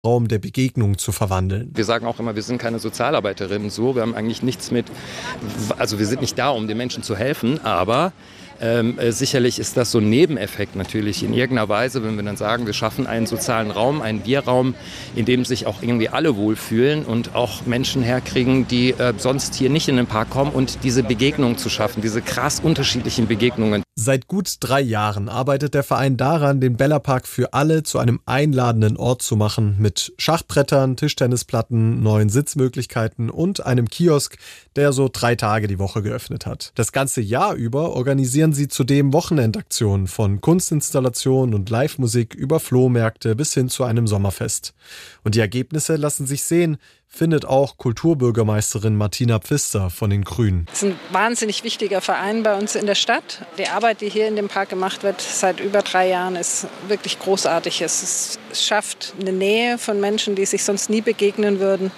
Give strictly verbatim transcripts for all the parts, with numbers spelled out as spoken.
Raum der Begegnung zu verwandeln. Wir sagen auch immer, wir sind keine Sozialarbeiterinnen, so, wir haben eigentlich nichts mit, also wir sind nicht da, um den Menschen zu helfen, aber Ähm, äh, sicherlich ist das so ein Nebeneffekt natürlich in irgendeiner Weise, wenn wir dann sagen, wir schaffen einen sozialen Raum, einen Wir-Raum, in dem sich auch irgendwie alle wohlfühlen und auch Menschen herkriegen, die äh, sonst hier nicht in den Park kommen, und diese Begegnungen zu schaffen, diese krass unterschiedlichen Begegnungen. Seit gut drei Jahren arbeitet der Verein daran, den Bella-Park für alle zu einem einladenden Ort zu machen, mit Schachbrettern, Tischtennisplatten, neuen Sitzmöglichkeiten und einem Kiosk, der so drei Tage die Woche geöffnet hat. Das ganze Jahr über organisieren sie zudem Wochenendaktionen von Kunstinstallationen und Live-Musik über Flohmärkte bis hin zu einem Sommerfest. Und die Ergebnisse lassen sich sehen, findet auch Kulturbürgermeisterin Martina Pfister von den Grünen. Es ist ein wahnsinnig wichtiger Verein bei uns in der Stadt. Die Arbeit, die hier in dem Park gemacht wird, seit über drei Jahren, ist wirklich großartig. Es schafft eine Nähe von Menschen, die sich sonst nie begegnen würden,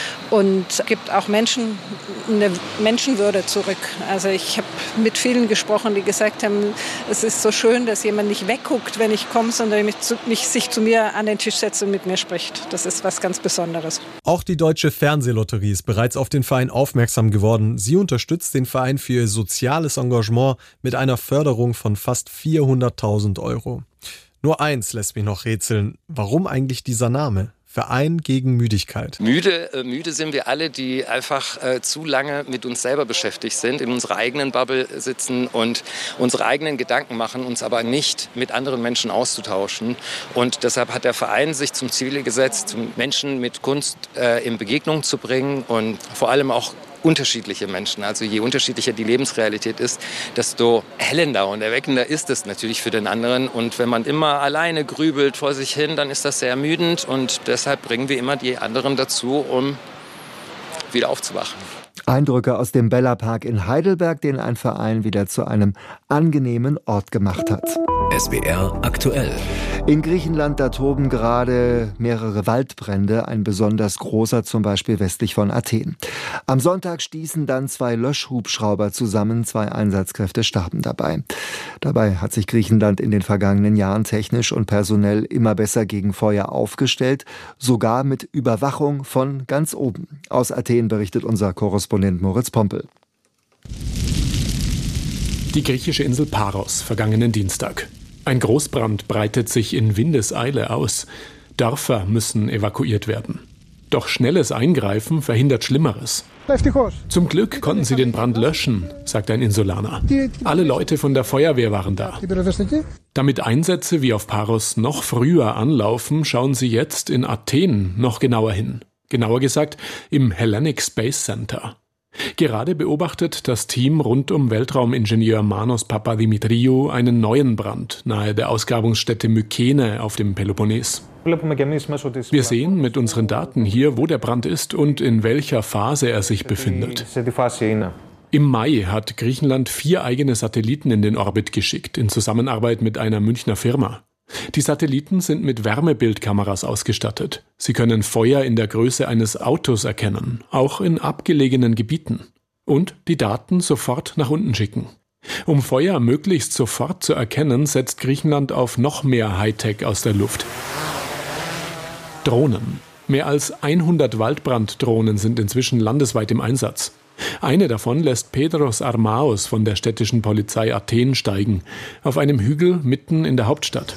und gibt auch Menschen eine Menschenwürde zurück. Also ich habe mit vielen gesprochen, die gesagt haben, es ist so schön, dass jemand nicht wegguckt, wenn ich komme, sondern mich, zu, mich sich zu mir an den Tisch setzt und mit mir spricht. Das ist was ganz Besonderes. Auch die Deutsche Fernsehlotterie ist bereits auf den Verein aufmerksam geworden. Sie unterstützt den Verein für ihr soziales Engagement mit einer Förderung von fast vierhunderttausend Euro. Nur eins lässt mich noch rätseln. Warum eigentlich dieser Name? Verein gegen Müdigkeit. Müde, äh, müde sind wir alle, die einfach äh, zu lange mit uns selber beschäftigt sind, in unserer eigenen Bubble sitzen und unsere eigenen Gedanken machen, uns aber nicht mit anderen Menschen auszutauschen. Und deshalb hat der Verein sich zum Ziel gesetzt, Menschen mit Kunst äh, in Begegnung zu bringen und vor allem auch unterschiedliche Menschen. Also je unterschiedlicher die Lebensrealität ist, desto hellender und erweckender ist es natürlich für den anderen. Und wenn man immer alleine grübelt vor sich hin, dann ist das sehr ermüdend. Und deshalb bringen wir immer die anderen dazu, um wieder aufzuwachen. Eindrücke aus dem Bella-Park in Heidelberg, den ein Verein wieder zu einem angenehmen Ort gemacht hat. S W R aktuell. In Griechenland, da toben gerade mehrere Waldbrände, ein besonders großer zum Beispiel westlich von Athen. Am Sonntag stießen dann zwei Löschhubschrauber zusammen, zwei Einsatzkräfte starben dabei. Dabei hat sich Griechenland in den vergangenen Jahren technisch und personell immer besser gegen Feuer aufgestellt, sogar mit Überwachung von ganz oben. Aus Athen berichtet unser Korrespondent Moritz Pompel. Die griechische Insel Paros, vergangenen Dienstag. Ein Großbrand breitet sich in Windeseile aus. Dörfer müssen evakuiert werden. Doch schnelles Eingreifen verhindert Schlimmeres. Zum Glück konnten sie den Brand löschen, sagt ein Insulaner. Alle Leute von der Feuerwehr waren da. Damit Einsätze wie auf Paros noch früher anlaufen, schauen sie jetzt in Athen noch genauer hin. Genauer gesagt im Hellenic Space Center. Gerade beobachtet das Team rund um Weltraumingenieur Manos Papadimitriou einen neuen Brand nahe der Ausgrabungsstätte Mykene auf dem Peloponnes. Wir sehen mit unseren Daten hier, wo der Brand ist und in welcher Phase er sich befindet. Im Mai hat Griechenland vier eigene Satelliten in den Orbit geschickt, in Zusammenarbeit mit einer Münchner Firma. Die Satelliten sind mit Wärmebildkameras ausgestattet. Sie können Feuer in der Größe eines Autos erkennen, auch in abgelegenen Gebieten. Und die Daten sofort nach unten schicken. Um Feuer möglichst sofort zu erkennen, setzt Griechenland auf noch mehr Hightech aus der Luft. Drohnen. Mehr als hundert Waldbranddrohnen sind inzwischen landesweit im Einsatz. Eine davon lässt Pedros Armaos von der städtischen Polizei Athen steigen, auf einem Hügel mitten in der Hauptstadt.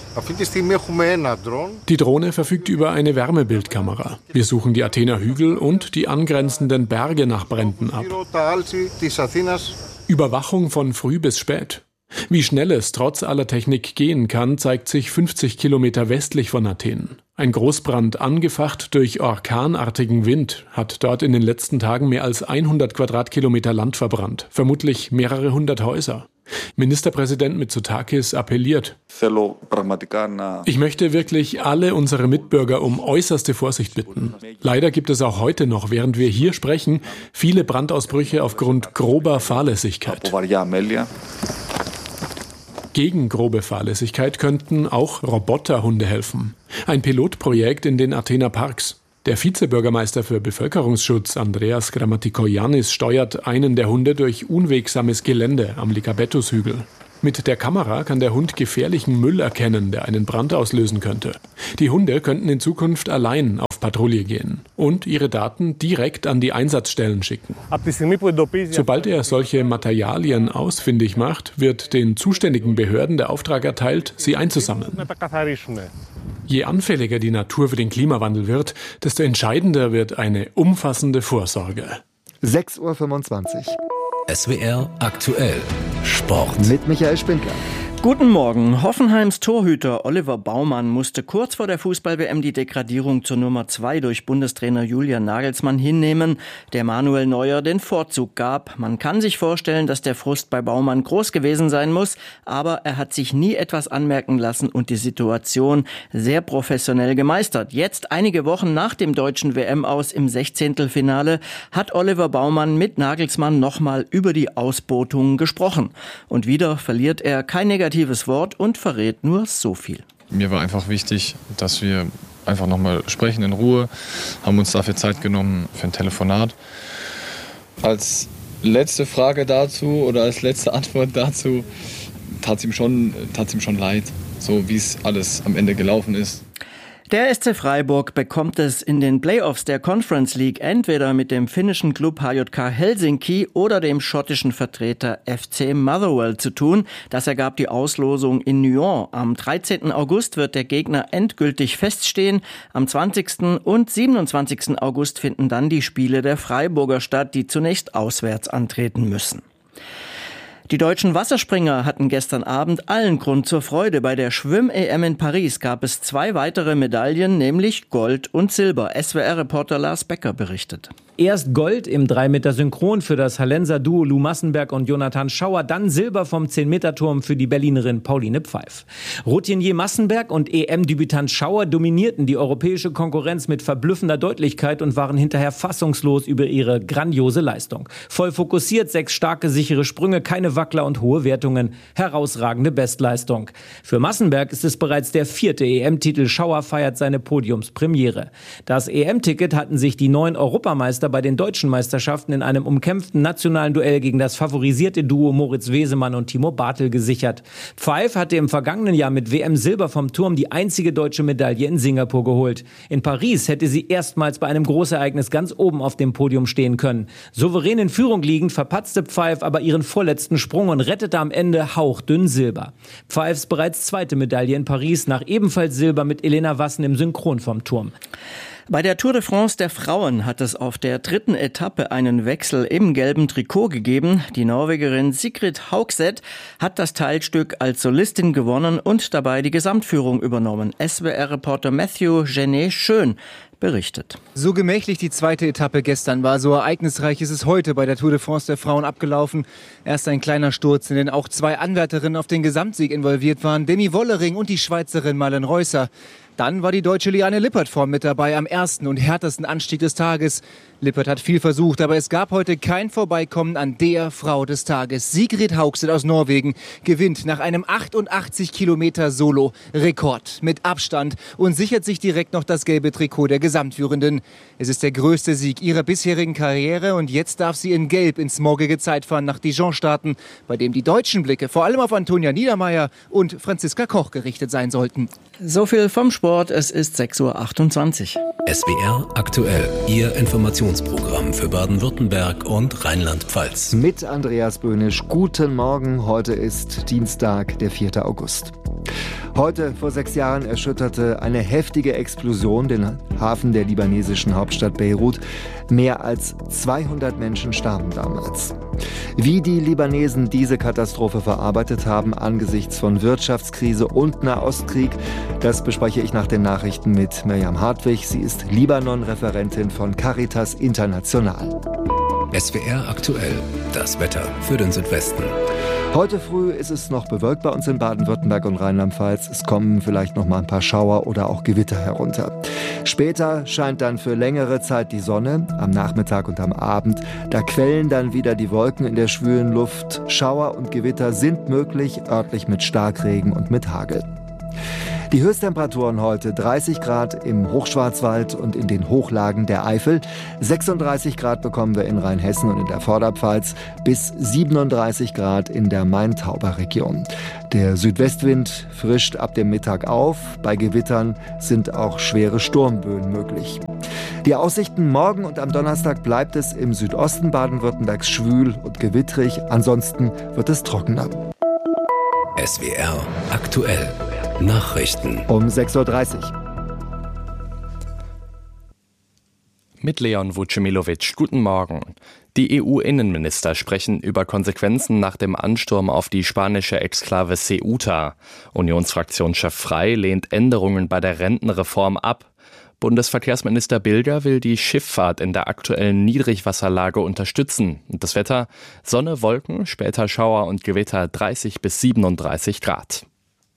Die Drohne verfügt über eine Wärmebildkamera. Wir suchen die Athener Hügel und die angrenzenden Berge nach Bränden ab. Überwachung von früh bis spät. Wie schnell es trotz aller Technik gehen kann, zeigt sich fünfzig Kilometer westlich von Athen. Ein Großbrand, angefacht durch orkanartigen Wind, hat dort in den letzten Tagen mehr als hundert Quadratkilometer Land verbrannt, vermutlich mehrere hundert Häuser. Ministerpräsident Mitsotakis appelliert: Ich möchte wirklich alle unsere Mitbürger um äußerste Vorsicht bitten. Leider gibt es auch heute noch, während wir hier sprechen, viele Brandausbrüche aufgrund grober Fahrlässigkeit. Gegen grobe Fahrlässigkeit könnten auch Roboterhunde helfen. Ein Pilotprojekt in den Athener Parks. Der Vizebürgermeister für Bevölkerungsschutz Andreas Grammatikoyannis steuert einen der Hunde durch unwegsames Gelände am Likabetushügel. Mit der Kamera kann der Hund gefährlichen Müll erkennen, der einen Brand auslösen könnte. Die Hunde könnten in Zukunft allein auf Patrouille gehen und ihre Daten direkt an die Einsatzstellen schicken. Sobald er solche Materialien ausfindig macht, wird den zuständigen Behörden der Auftrag erteilt, sie einzusammeln. Je anfälliger die Natur für den Klimawandel wird, desto entscheidender wird eine umfassende Vorsorge. sechs Uhr fünfundzwanzig. S W R aktuell Sport. Mit Michael Spindler. Guten Morgen. Hoffenheims Torhüter Oliver Baumann musste kurz vor der Fußball-W M die Degradierung zur Nummer zwei durch Bundestrainer Julian Nagelsmann hinnehmen, der Manuel Neuer den Vorzug gab. Man kann sich vorstellen, dass der Frust bei Baumann groß gewesen sein muss, aber er hat sich nie etwas anmerken lassen und die Situation sehr professionell gemeistert. Jetzt, einige Wochen nach dem deutschen W M-Aus im Sechzehntelfinale, hat Oliver Baumann mit Nagelsmann nochmal über die Ausbotung gesprochen. Und wieder verliert er kein negatives Wort und verrät nur so viel. Mir war einfach wichtig, dass wir einfach nochmal sprechen in Ruhe, haben uns dafür Zeit genommen für ein Telefonat. Als letzte Frage dazu oder als letzte Antwort dazu, tat es ihm schon, tat es ihm schon leid, so wie es alles am Ende gelaufen ist. Der S C Freiburg bekommt es in den Playoffs der Conference League entweder mit dem finnischen Club H J K Helsinki oder dem schottischen Vertreter F C Motherwell zu tun. Das ergab die Auslosung in Nyon. Am dreizehnten August wird der Gegner endgültig feststehen. Am zwanzigsten und siebenundzwanzigsten August finden dann die Spiele der Freiburger statt, die zunächst auswärts antreten müssen. Die deutschen Wasserspringer hatten gestern Abend allen Grund zur Freude. Bei der Schwimm-E M in Paris gab es zwei weitere Medaillen, nämlich Gold und Silber. S W R-Reporter Lars Becker berichtet. Erst Gold im drei Meter Synchron für das Hallenser Duo Lou Massenberg und Jonathan Schauer, dann Silber vom zehn Meter Turm für die Berlinerin Pauline Pfeif. Routinier Massenberg und E M-Debütant Schauer dominierten die europäische Konkurrenz mit verblüffender Deutlichkeit und waren hinterher fassungslos über ihre grandiose Leistung. Voll fokussiert, sechs starke, sichere Sprünge, keine Wackler und hohe Wertungen. Herausragende Bestleistung. Für Massenberg ist es bereits der vierte E M-Titel. Schauer feiert seine Podiumspremiere. Das E M-Ticket hatten sich die neuen Europameister bei den deutschen Meisterschaften in einem umkämpften nationalen Duell gegen das favorisierte Duo Moritz Wesemann und Timo Bartel gesichert. Pfeif hatte im vergangenen Jahr mit W M-Silber vom Turm die einzige deutsche Medaille in Singapur geholt. In Paris hätte sie erstmals bei einem Großereignis ganz oben auf dem Podium stehen können. Souverän in Führung liegend verpatzte Pfeif aber ihren vorletzten Sprung und rettete am Ende hauchdünn Silber. Pfeifs bereits zweite Medaille in Paris nach ebenfalls Silber mit Elena Wassen im Synchron vom Turm. Bei der Tour de France der Frauen hat es auf der dritten Etappe einen Wechsel im gelben Trikot gegeben. Die Norwegerin Sigrid Haugseth hat das Teilstück als Solistin gewonnen und dabei die Gesamtführung übernommen. S W R-Reporter Matthew Genet-Schön berichtet. So gemächlich die zweite Etappe gestern war, so ereignisreich ist es heute bei der Tour de France der Frauen abgelaufen. Erst ein kleiner Sturz, in dem auch zwei Anwärterinnen auf den Gesamtsieg involviert waren, Demi Wollering und die Schweizerin Malen Reusser. Dann war die deutsche Liane Lippert vorn mit dabei am ersten und härtesten Anstieg des Tages. Lippert hat viel versucht, aber es gab heute kein Vorbeikommen an der Frau des Tages. Sigrid Haugseth aus Norwegen gewinnt nach einem achtundachtzig Kilometer Solo Rekord mit Abstand und sichert sich direkt noch das gelbe Trikot der Gesamtführenden. Es ist der größte Sieg ihrer bisherigen Karriere und jetzt darf sie in Gelb ins morgige Zeitfahren nach Dijon starten, bei dem die deutschen Blicke vor allem auf Antonia Niedermeyer und Franziska Koch gerichtet sein sollten. So viel vom Sport, es ist sechs Uhr achtundzwanzig. S W R aktuell, Ihr Informationsprogramm für Baden-Württemberg und Rheinland-Pfalz. Mit Andreas Böhnisch, guten Morgen. Heute ist Dienstag, der vierte August. Heute vor sechs Jahren erschütterte eine heftige Explosion den Hafen der libanesischen Hauptstadt Beirut. Mehr als zweihundert Menschen starben damals. Wie die Libanesen diese Katastrophe verarbeitet haben angesichts von Wirtschaftskrise und Nahostkrieg, das bespreche ich nach den Nachrichten mit Mirjam Hartwig. Sie ist Libanon-Referentin von Caritas International. S W R aktuell, das Wetter für den Südwesten. Heute früh ist es noch bewölkt bei uns in Baden-Württemberg und Rheinland-Pfalz. Es kommen vielleicht noch mal ein paar Schauer oder auch Gewitter herunter. Später scheint dann für längere Zeit die Sonne, am Nachmittag und am Abend. Da quellen dann wieder die Wolken in der schwülen Luft. Schauer und Gewitter sind möglich, örtlich mit Starkregen und mit Hagel. Die Höchsttemperaturen heute dreißig Grad im Hochschwarzwald und in den Hochlagen der Eifel. sechsunddreißig Grad bekommen wir in Rheinhessen und in der Vorderpfalz, bis siebenunddreißig Grad in der Main-Tauber-Region. Der Südwestwind frischt ab dem Mittag auf. Bei Gewittern sind auch schwere Sturmböen möglich. Die Aussichten: morgen und am Donnerstag bleibt es im Südosten Baden-Württembergs schwül und gewittrig. Ansonsten wird es trockener. S W R aktuell. Nachrichten um sechs Uhr dreißig. Mit Leon Vucemilovic. Guten Morgen. Die E U-Innenminister sprechen über Konsequenzen nach dem Ansturm auf die spanische Exklave Ceuta. Unionsfraktionschef Frey lehnt Änderungen bei der Rentenreform ab. Bundesverkehrsminister Bilger will die Schifffahrt in der aktuellen Niedrigwasserlage unterstützen. Und das Wetter: Sonne, Wolken, später Schauer und Gewitter, dreißig bis siebenunddreißig Grad.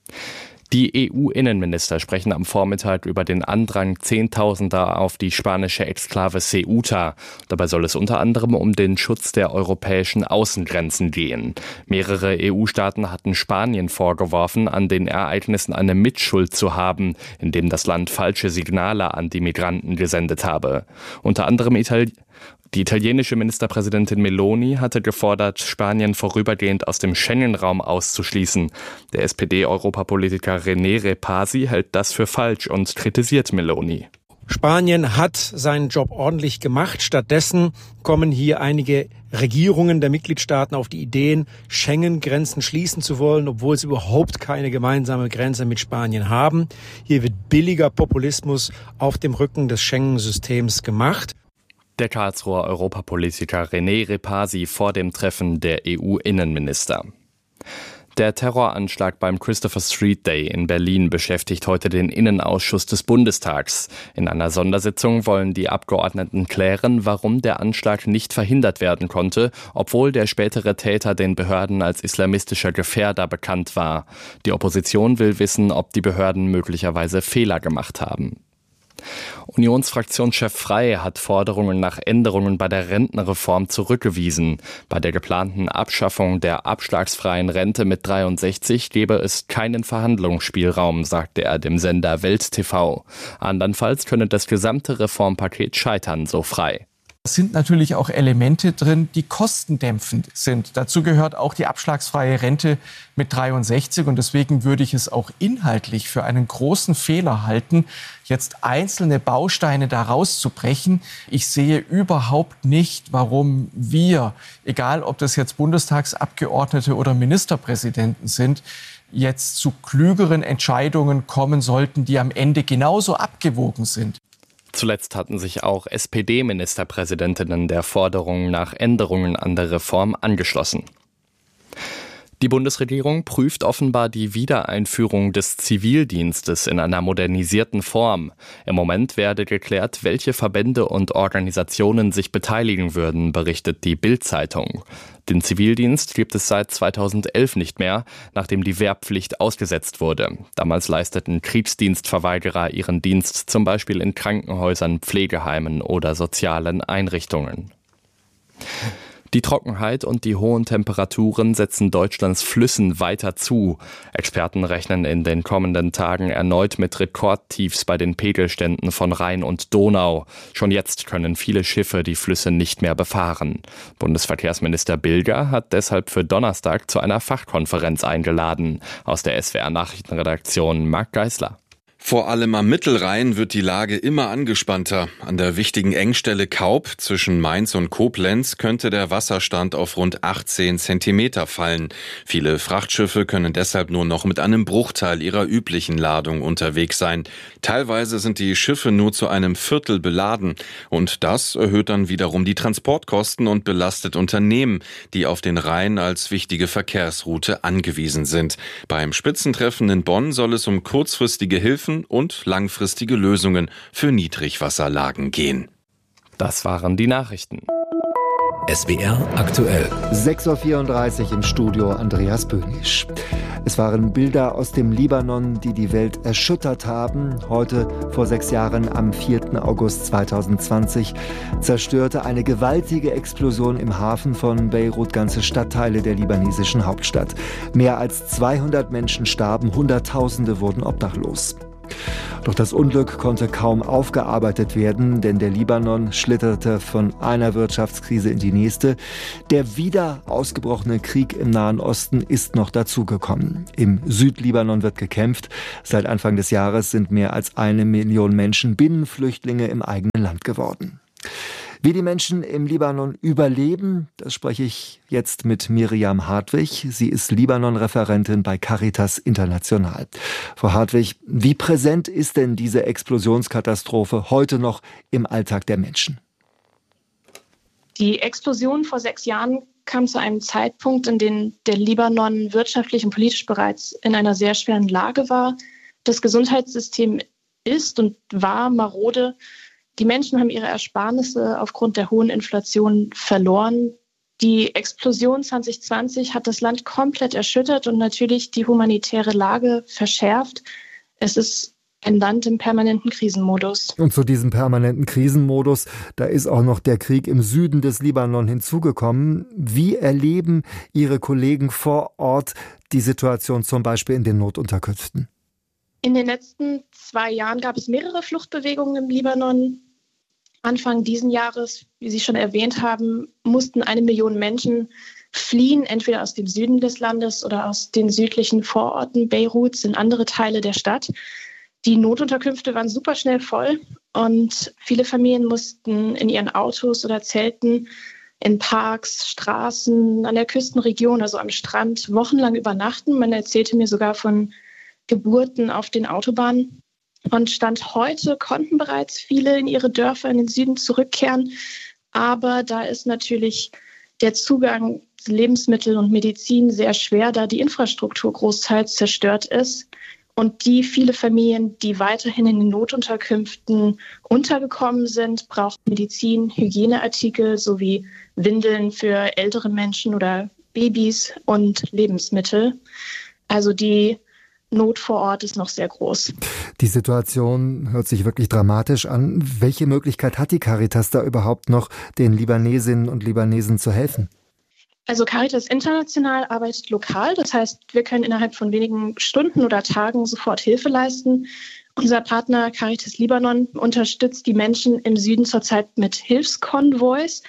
Die E U-Innenminister sprechen am Vormittag über den Andrang Zehntausender auf die spanische Exklave Ceuta. Dabei soll es unter anderem um den Schutz der europäischen Außengrenzen gehen. Mehrere E U-Staaten hatten Spanien vorgeworfen, an den Ereignissen eine Mitschuld zu haben, indem das Land falsche Signale an die Migranten gesendet habe. Unter anderem Italien. Die italienische Ministerpräsidentin Meloni hatte gefordert, Spanien vorübergehend aus dem Schengen-Raum auszuschließen. Der S P D-Europapolitiker René Repasi hält das für falsch und kritisiert Meloni. Spanien hat seinen Job ordentlich gemacht. Stattdessen kommen hier einige Regierungen der Mitgliedstaaten auf die Ideen, Schengen-Grenzen schließen zu wollen, obwohl sie überhaupt keine gemeinsame Grenze mit Spanien haben. Hier wird billiger Populismus auf dem Rücken des Schengen-Systems gemacht. Der Karlsruher Europapolitiker René Repasi vor dem Treffen der E U-Innenminister. Der Terroranschlag beim Christopher Street Day in Berlin beschäftigt heute den Innenausschuss des Bundestags. In einer Sondersitzung wollen die Abgeordneten klären, warum der Anschlag nicht verhindert werden konnte, obwohl der spätere Täter den Behörden als islamistischer Gefährder bekannt war. Die Opposition will wissen, ob die Behörden möglicherweise Fehler gemacht haben. Unionsfraktionschef Frey hat Forderungen nach Änderungen bei der Rentenreform zurückgewiesen. Bei der geplanten Abschaffung der abschlagsfreien Rente mit dreiundsechzig gebe es keinen Verhandlungsspielraum, sagte er dem Sender Welt T V. Andernfalls könne das gesamte Reformpaket scheitern, so Frey. Es sind natürlich auch Elemente drin, die kostendämpfend sind. Dazu gehört auch die abschlagsfreie Rente mit dreiundsechzig. Und deswegen würde ich es auch inhaltlich für einen großen Fehler halten, jetzt einzelne Bausteine da rauszubrechen. Ich sehe überhaupt nicht, warum wir, egal ob das jetzt Bundestagsabgeordnete oder Ministerpräsidenten sind, jetzt zu klügeren Entscheidungen kommen sollten, die am Ende genauso abgewogen sind. Zuletzt hatten sich auch S P D-Ministerpräsidentinnen der Forderung nach Änderungen an der Reform angeschlossen. Die Bundesregierung prüft offenbar die Wiedereinführung des Zivildienstes in einer modernisierten Form. Im Moment werde geklärt, welche Verbände und Organisationen sich beteiligen würden, berichtet die Bild-Zeitung. Den Zivildienst gibt es seit zweitausendelf nicht mehr, nachdem die Wehrpflicht ausgesetzt wurde. Damals leisteten Kriegsdienstverweigerer ihren Dienst zum Beispiel in Krankenhäusern, Pflegeheimen oder sozialen Einrichtungen. Die Trockenheit und die hohen Temperaturen setzen Deutschlands Flüssen weiter zu. Experten rechnen in den kommenden Tagen erneut mit Rekordtiefs bei den Pegelständen von Rhein und Donau. Schon jetzt können viele Schiffe die Flüsse nicht mehr befahren. Bundesverkehrsminister Bilger hat deshalb für Donnerstag zu einer Fachkonferenz eingeladen. Aus der S W R-Nachrichtenredaktion Marc Geisler. Vor allem am Mittelrhein wird die Lage immer angespannter. An der wichtigen Engstelle Kaub zwischen Mainz und Koblenz könnte der Wasserstand auf rund achtzehn Zentimeter fallen. Viele Frachtschiffe können deshalb nur noch mit einem Bruchteil ihrer üblichen Ladung unterwegs sein. Teilweise sind die Schiffe nur zu einem Viertel beladen. Und das erhöht dann wiederum die Transportkosten und belastet Unternehmen, die auf den Rhein als wichtige Verkehrsroute angewiesen sind. Beim Spitzentreffen in Bonn soll es um kurzfristige Hilfen und langfristige Lösungen für Niedrigwasserlagen gehen. Das waren die Nachrichten. S W R aktuell. sechs Uhr vierunddreißig im Studio Andreas Böhnisch. Es waren Bilder aus dem Libanon, die die Welt erschüttert haben. Heute, vor sechs Jahren, am vierten August zweitausendzwanzig, zerstörte eine gewaltige Explosion im Hafen von Beirut ganze Stadtteile der libanesischen Hauptstadt. Mehr als zweihundert Menschen starben, Hunderttausende wurden obdachlos. Doch das Unglück konnte kaum aufgearbeitet werden, denn der Libanon schlitterte von einer Wirtschaftskrise in die nächste. Der wieder ausgebrochene Krieg im Nahen Osten ist noch dazugekommen. Im Südlibanon wird gekämpft. Seit Anfang des Jahres sind mehr als eine Million Menschen Binnenflüchtlinge im eigenen Land geworden. Wie die Menschen im Libanon überleben, das spreche ich jetzt mit Miriam Hartwig. Sie ist Libanon-Referentin bei Caritas International. Frau Hartwig, wie präsent ist denn diese Explosionskatastrophe heute noch im Alltag der Menschen? Die Explosion vor sechs Jahren kam zu einem Zeitpunkt, in dem der Libanon wirtschaftlich und politisch bereits in einer sehr schweren Lage war. Das Gesundheitssystem ist und war marode. Die Menschen haben ihre Ersparnisse aufgrund der hohen Inflation verloren. Die Explosion zwanzig zwanzig hat das Land komplett erschüttert und natürlich die humanitäre Lage verschärft. Es ist ein Land im permanenten Krisenmodus. Und zu diesem permanenten Krisenmodus, da ist auch noch der Krieg im Süden des Libanon hinzugekommen. Wie erleben Ihre Kollegen vor Ort die Situation zum Beispiel in den Notunterkünften? In den letzten zwei Jahren gab es mehrere Fluchtbewegungen im Libanon. Anfang diesen Jahres, wie Sie schon erwähnt haben, mussten eine Million Menschen fliehen, entweder aus dem Süden des Landes oder aus den südlichen Vororten Beiruts in andere Teile der Stadt. Die Notunterkünfte waren super schnell voll und viele Familien mussten in ihren Autos oder Zelten in Parks, Straßen, an der Küstenregion, also am Strand, wochenlang übernachten. Man erzählte mir sogar von Geburten auf den Autobahnen. Und Stand heute konnten bereits viele in ihre Dörfer in den Süden zurückkehren. Aber da ist natürlich der Zugang zu Lebensmitteln und Medizin sehr schwer, da die Infrastruktur großteils zerstört ist. Und die viele Familien, die weiterhin in den Notunterkünften untergekommen sind, brauchen Medizin, Hygieneartikel sowie Windeln für ältere Menschen oder Babys und Lebensmittel. Also die Not vor Ort ist noch sehr groß. Die Situation hört sich wirklich dramatisch an. Welche Möglichkeit hat die Caritas da überhaupt noch, den Libanesinnen und Libanesen zu helfen? Also Caritas International arbeitet lokal. Das heißt, wir können innerhalb von wenigen Stunden oder Tagen sofort Hilfe leisten. Unser Partner Caritas Libanon unterstützt die Menschen im Süden zurzeit mit Hilfskonvois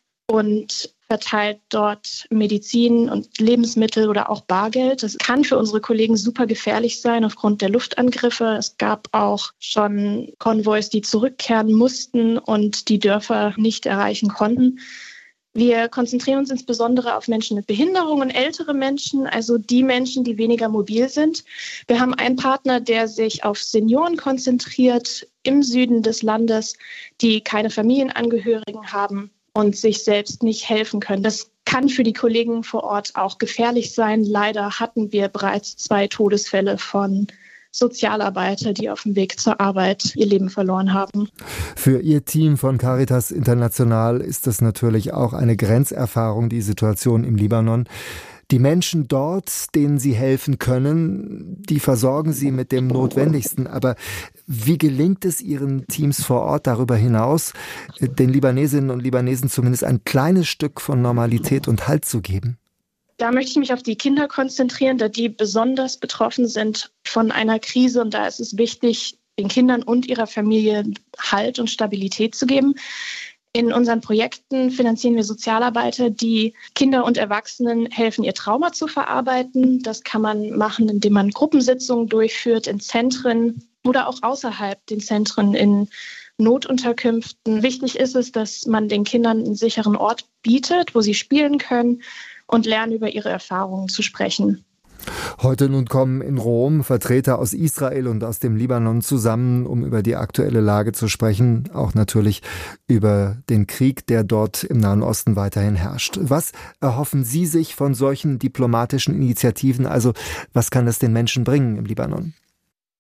und verteilt dort Medizin und Lebensmittel oder auch Bargeld. Das kann für unsere Kollegen super gefährlich sein aufgrund der Luftangriffe. Es gab auch schon Konvois, die zurückkehren mussten und die Dörfer nicht erreichen konnten. Wir konzentrieren uns insbesondere auf Menschen mit Behinderung und ältere Menschen, also die Menschen, die weniger mobil sind. Wir haben einen Partner, der sich auf Senioren konzentriert im Süden des Landes, die keine Familienangehörigen haben und sich selbst nicht helfen können. Das kann für die Kollegen vor Ort auch gefährlich sein. Leider hatten wir bereits zwei Todesfälle von Sozialarbeiter, die auf dem Weg zur Arbeit ihr Leben verloren haben. Für Ihr Team von Caritas International ist das natürlich auch eine Grenzerfahrung, die Situation im Libanon. Die Menschen dort, denen Sie helfen können, die versorgen Sie mit dem Notwendigsten. Aber wie gelingt es Ihren Teams vor Ort darüber hinaus, den Libanesinnen und Libanesen zumindest ein kleines Stück von Normalität und Halt zu geben? Da möchte ich mich auf die Kinder konzentrieren, da die besonders betroffen sind von einer Krise. Und da ist es wichtig, den Kindern und ihrer Familie Halt und Stabilität zu geben. In unseren Projekten finanzieren wir Sozialarbeiter, die Kinder und Erwachsenen helfen, ihr Trauma zu verarbeiten. Das kann man machen, indem man Gruppensitzungen durchführt in Zentren oder auch außerhalb den Zentren in Notunterkünften. Wichtig ist es, dass man den Kindern einen sicheren Ort bietet, wo sie spielen können und lernen, über ihre Erfahrungen zu sprechen. Heute nun kommen in Rom Vertreter aus Israel und aus dem Libanon zusammen, um über die aktuelle Lage zu sprechen, auch natürlich über den Krieg, der dort im Nahen Osten weiterhin herrscht. Was erhoffen Sie sich von solchen diplomatischen Initiativen? Also was kann es den Menschen bringen im Libanon?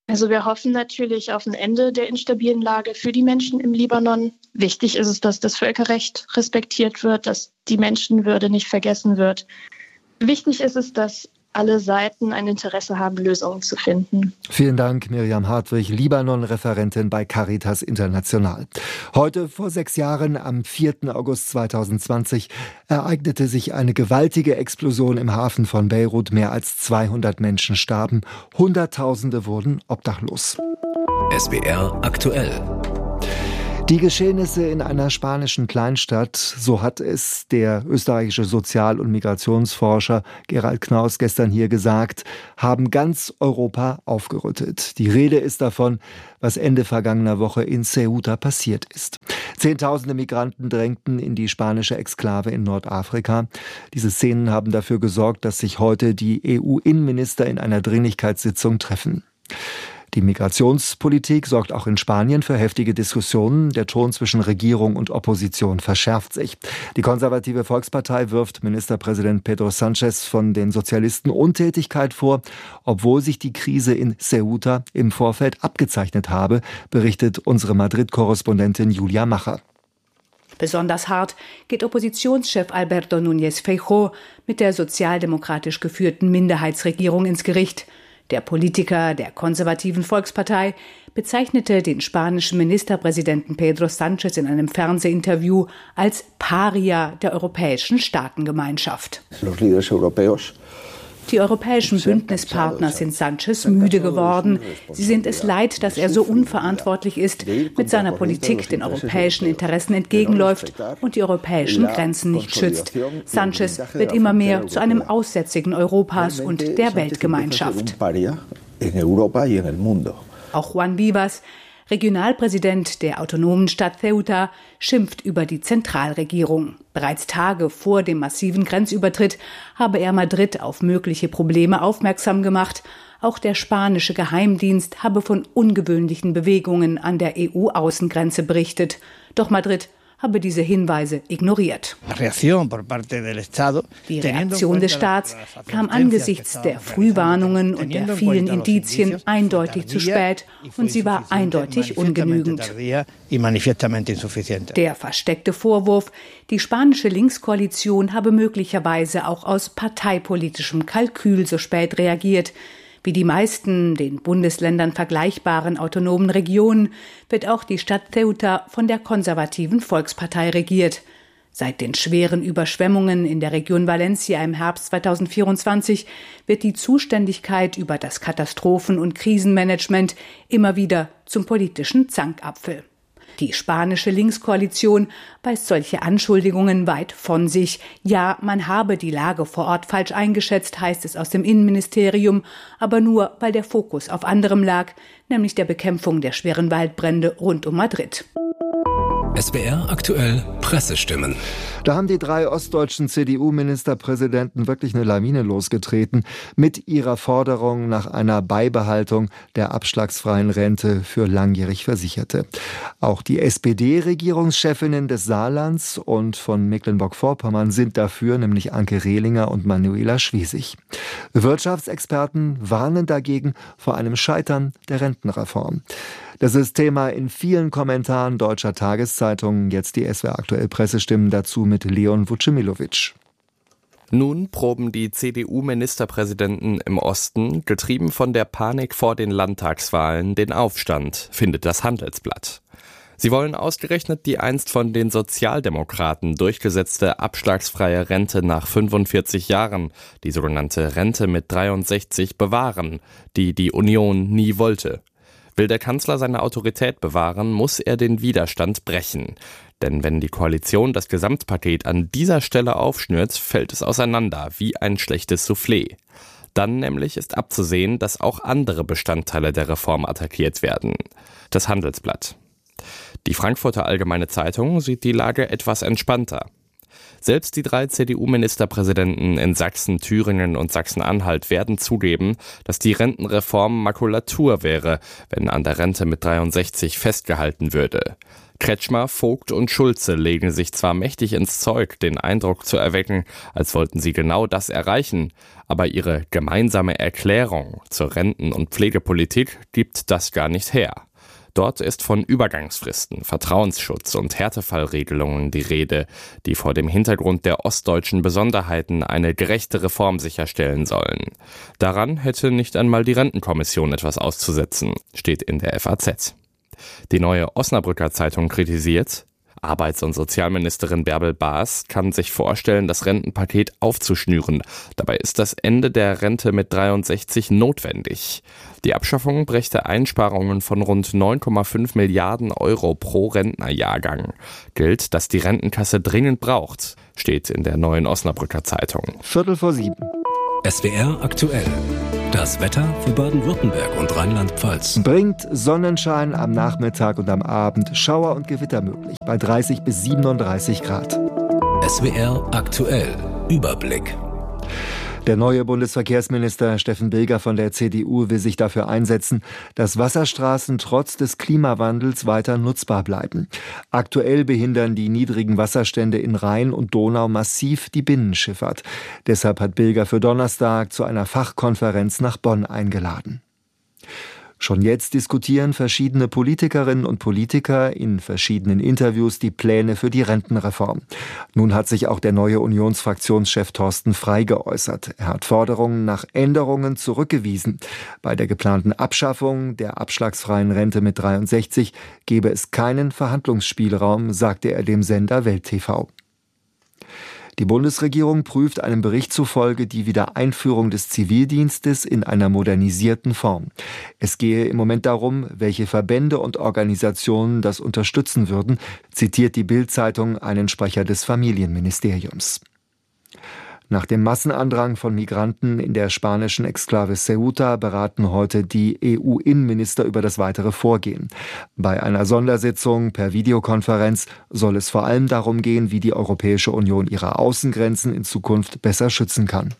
Also wir hoffen natürlich auf ein Ende der instabilen Lage für die Menschen im Libanon. Wichtig ist es, dass das Völkerrecht respektiert wird, dass die Menschenwürde nicht vergessen wird. Wichtig ist es, dass alle Seiten ein Interesse haben, Lösungen zu finden. Vielen Dank, Miriam Hartwig, Libanon-Referentin bei Caritas International. Heute vor sechs Jahren, am vierten August zweitausendzwanzig, ereignete sich eine gewaltige Explosion im Hafen von Beirut. Mehr als zweihundert Menschen starben, Hunderttausende wurden obdachlos. S B R aktuell. Die Geschehnisse in einer spanischen Kleinstadt, so hat es der österreichische Sozial- und Migrationsforscher Gerald Knaus gestern hier gesagt, haben ganz Europa aufgerüttelt. Die Rede ist davon, was Ende vergangener Woche in Ceuta passiert ist. Zehntausende Migranten drängten in die spanische Exklave in Nordafrika. Diese Szenen haben dafür gesorgt, dass sich heute die E U-Innenminister in einer Dringlichkeitssitzung treffen. Die Migrationspolitik sorgt auch in Spanien für heftige Diskussionen. Der Ton zwischen Regierung und Opposition verschärft sich. Die konservative Volkspartei wirft Ministerpräsident Pedro Sánchez von den Sozialisten Untätigkeit vor, obwohl sich die Krise in Ceuta im Vorfeld abgezeichnet habe, berichtet unsere Madrid-Korrespondentin Julia Macher. Besonders hart geht Oppositionschef Alberto Núñez Feijóo mit der sozialdemokratisch geführten Minderheitsregierung ins Gericht. Der Politiker der konservativen Volkspartei bezeichnete den spanischen Ministerpräsidenten Pedro Sánchez in einem Fernsehinterview als Paria der europäischen Staatengemeinschaft. Die europäischen Bündnispartner sind Sánchez müde geworden. Sie sind es leid, dass er so unverantwortlich ist, mit seiner Politik den europäischen Interessen entgegenläuft und die europäischen Grenzen nicht schützt. Sánchez wird immer mehr zu einem Aussätzigen Europas und der Weltgemeinschaft. Auch Juan Vivas, Regionalpräsident der autonomen Stadt Ceuta, schimpft über die Zentralregierung. Bereits Tage vor dem massiven Grenzübertritt habe er Madrid auf mögliche Probleme aufmerksam gemacht. Auch der spanische Geheimdienst habe von ungewöhnlichen Bewegungen an der E U-Außengrenze berichtet. Doch Madrid habe diese Hinweise ignoriert. Die Reaktion des Staats kam angesichts der Frühwarnungen und der vielen Indizien eindeutig zu spät und sie war eindeutig ungenügend. Der versteckte Vorwurf, die spanische Linkskoalition habe möglicherweise auch aus parteipolitischem Kalkül so spät reagiert. Wie die meisten den Bundesländern vergleichbaren autonomen Regionen wird auch die Stadt Ceuta von der konservativen Volkspartei regiert. Seit den schweren Überschwemmungen in der Region Valencia im Herbst zweitausendvierundzwanzig wird die Zuständigkeit über das Katastrophen- und Krisenmanagement immer wieder zum politischen Zankapfel. Die spanische Linkskoalition weist solche Anschuldigungen weit von sich. Ja, man habe die Lage vor Ort falsch eingeschätzt, heißt es aus dem Innenministerium, aber nur, weil der Fokus auf anderem lag, nämlich der Bekämpfung der schweren Waldbrände rund um Madrid. S B R aktuell Pressestimmen. Da haben die drei ostdeutschen C D U-Ministerpräsidenten wirklich eine Lawine losgetreten mit ihrer Forderung nach einer Beibehaltung der abschlagsfreien Rente für langjährig Versicherte. Auch die S P D-Regierungschefinnen des Saarlands und von Mecklenburg-Vorpommern sind dafür, nämlich Anke Rehlinger und Manuela Schwesig. Wirtschaftsexperten warnen dagegen vor einem Scheitern der Rentenreform. Das ist Thema in vielen Kommentaren deutscher Tageszeitungen. Jetzt die S W R aktuell Pressestimmen dazu mit Leon Vucemilovic. Nun proben die C D U-Ministerpräsidenten im Osten, getrieben von der Panik vor den Landtagswahlen, den Aufstand, findet das Handelsblatt. Sie wollen ausgerechnet die einst von den Sozialdemokraten durchgesetzte abschlagsfreie Rente nach fünfundvierzig Jahren, die sogenannte Rente mit dreiundsechzig, bewahren, die die Union nie wollte. Will der Kanzler seine Autorität bewahren, muss er den Widerstand brechen. Denn wenn die Koalition das Gesamtpaket an dieser Stelle aufschnürt, fällt es auseinander wie ein schlechtes Soufflé. Dann nämlich ist abzusehen, dass auch andere Bestandteile der Reform attackiert werden. Das Handelsblatt. Die Frankfurter Allgemeine Zeitung sieht die Lage etwas entspannter. Selbst die drei C D U-Ministerpräsidenten in Sachsen, Thüringen und Sachsen-Anhalt werden zugeben, dass die Rentenreform Makulatur wäre, wenn an der Rente mit dreiundsechzig festgehalten würde. Kretschmer, Vogt und Schulze legen sich zwar mächtig ins Zeug, den Eindruck zu erwecken, als wollten sie genau das erreichen, aber ihre gemeinsame Erklärung zur Renten- und Pflegepolitik gibt das gar nicht her. Dort ist von Übergangsfristen, Vertrauensschutz und Härtefallregelungen die Rede, die vor dem Hintergrund der ostdeutschen Besonderheiten eine gerechte Reform sicherstellen sollen. Daran hätte nicht einmal die Rentenkommission etwas auszusetzen, steht in der F A Z. Die Neue Osnabrücker Zeitung kritisiert: Arbeits- und Sozialministerin Bärbel Baas kann sich vorstellen, das Rentenpaket aufzuschnüren. Dabei ist das Ende der Rente mit dreiundsechzig notwendig. Die Abschaffung brächte Einsparungen von rund neun Komma fünf Milliarden Euro pro Rentnerjahrgang. Gilt, dass die Rentenkasse dringend braucht, steht in der Neuen Osnabrücker Zeitung. Viertel vor sieben. S W R aktuell. Das Wetter für Baden-Württemberg und Rheinland-Pfalz. Bringt Sonnenschein am Nachmittag und am Abend, Schauer und Gewitter möglich, bei dreißig bis siebenunddreißig Grad. S W R aktuell. Überblick. Der neue Bundesverkehrsminister Steffen Bilger von der C D U will sich dafür einsetzen, dass Wasserstraßen trotz des Klimawandels weiter nutzbar bleiben. Aktuell behindern die niedrigen Wasserstände in Rhein und Donau massiv die Binnenschifffahrt. Deshalb hat Bilger für Donnerstag zu einer Fachkonferenz nach Bonn eingeladen. Schon jetzt diskutieren verschiedene Politikerinnen und Politiker in verschiedenen Interviews die Pläne für die Rentenreform. Nun hat sich auch der neue Unionsfraktionschef Thorsten Frey geäußert. Er hat Forderungen nach Änderungen zurückgewiesen. Bei der geplanten Abschaffung der abschlagsfreien Rente mit dreiundsechzig gebe es keinen Verhandlungsspielraum, sagte er dem Sender Welt T V. Die Bundesregierung prüft einem Bericht zufolge die Wiedereinführung des Zivildienstes in einer modernisierten Form. Es gehe im Moment darum, welche Verbände und Organisationen das unterstützen würden, zitiert die Bild-Zeitung einen Sprecher des Familienministeriums. Nach dem Massenandrang von Migranten in der spanischen Exklave Ceuta beraten heute die E U-Innenminister über das weitere Vorgehen. Bei einer Sondersitzung per Videokonferenz soll es vor allem darum gehen, wie die Europäische Union ihre Außengrenzen in Zukunft besser schützen kann.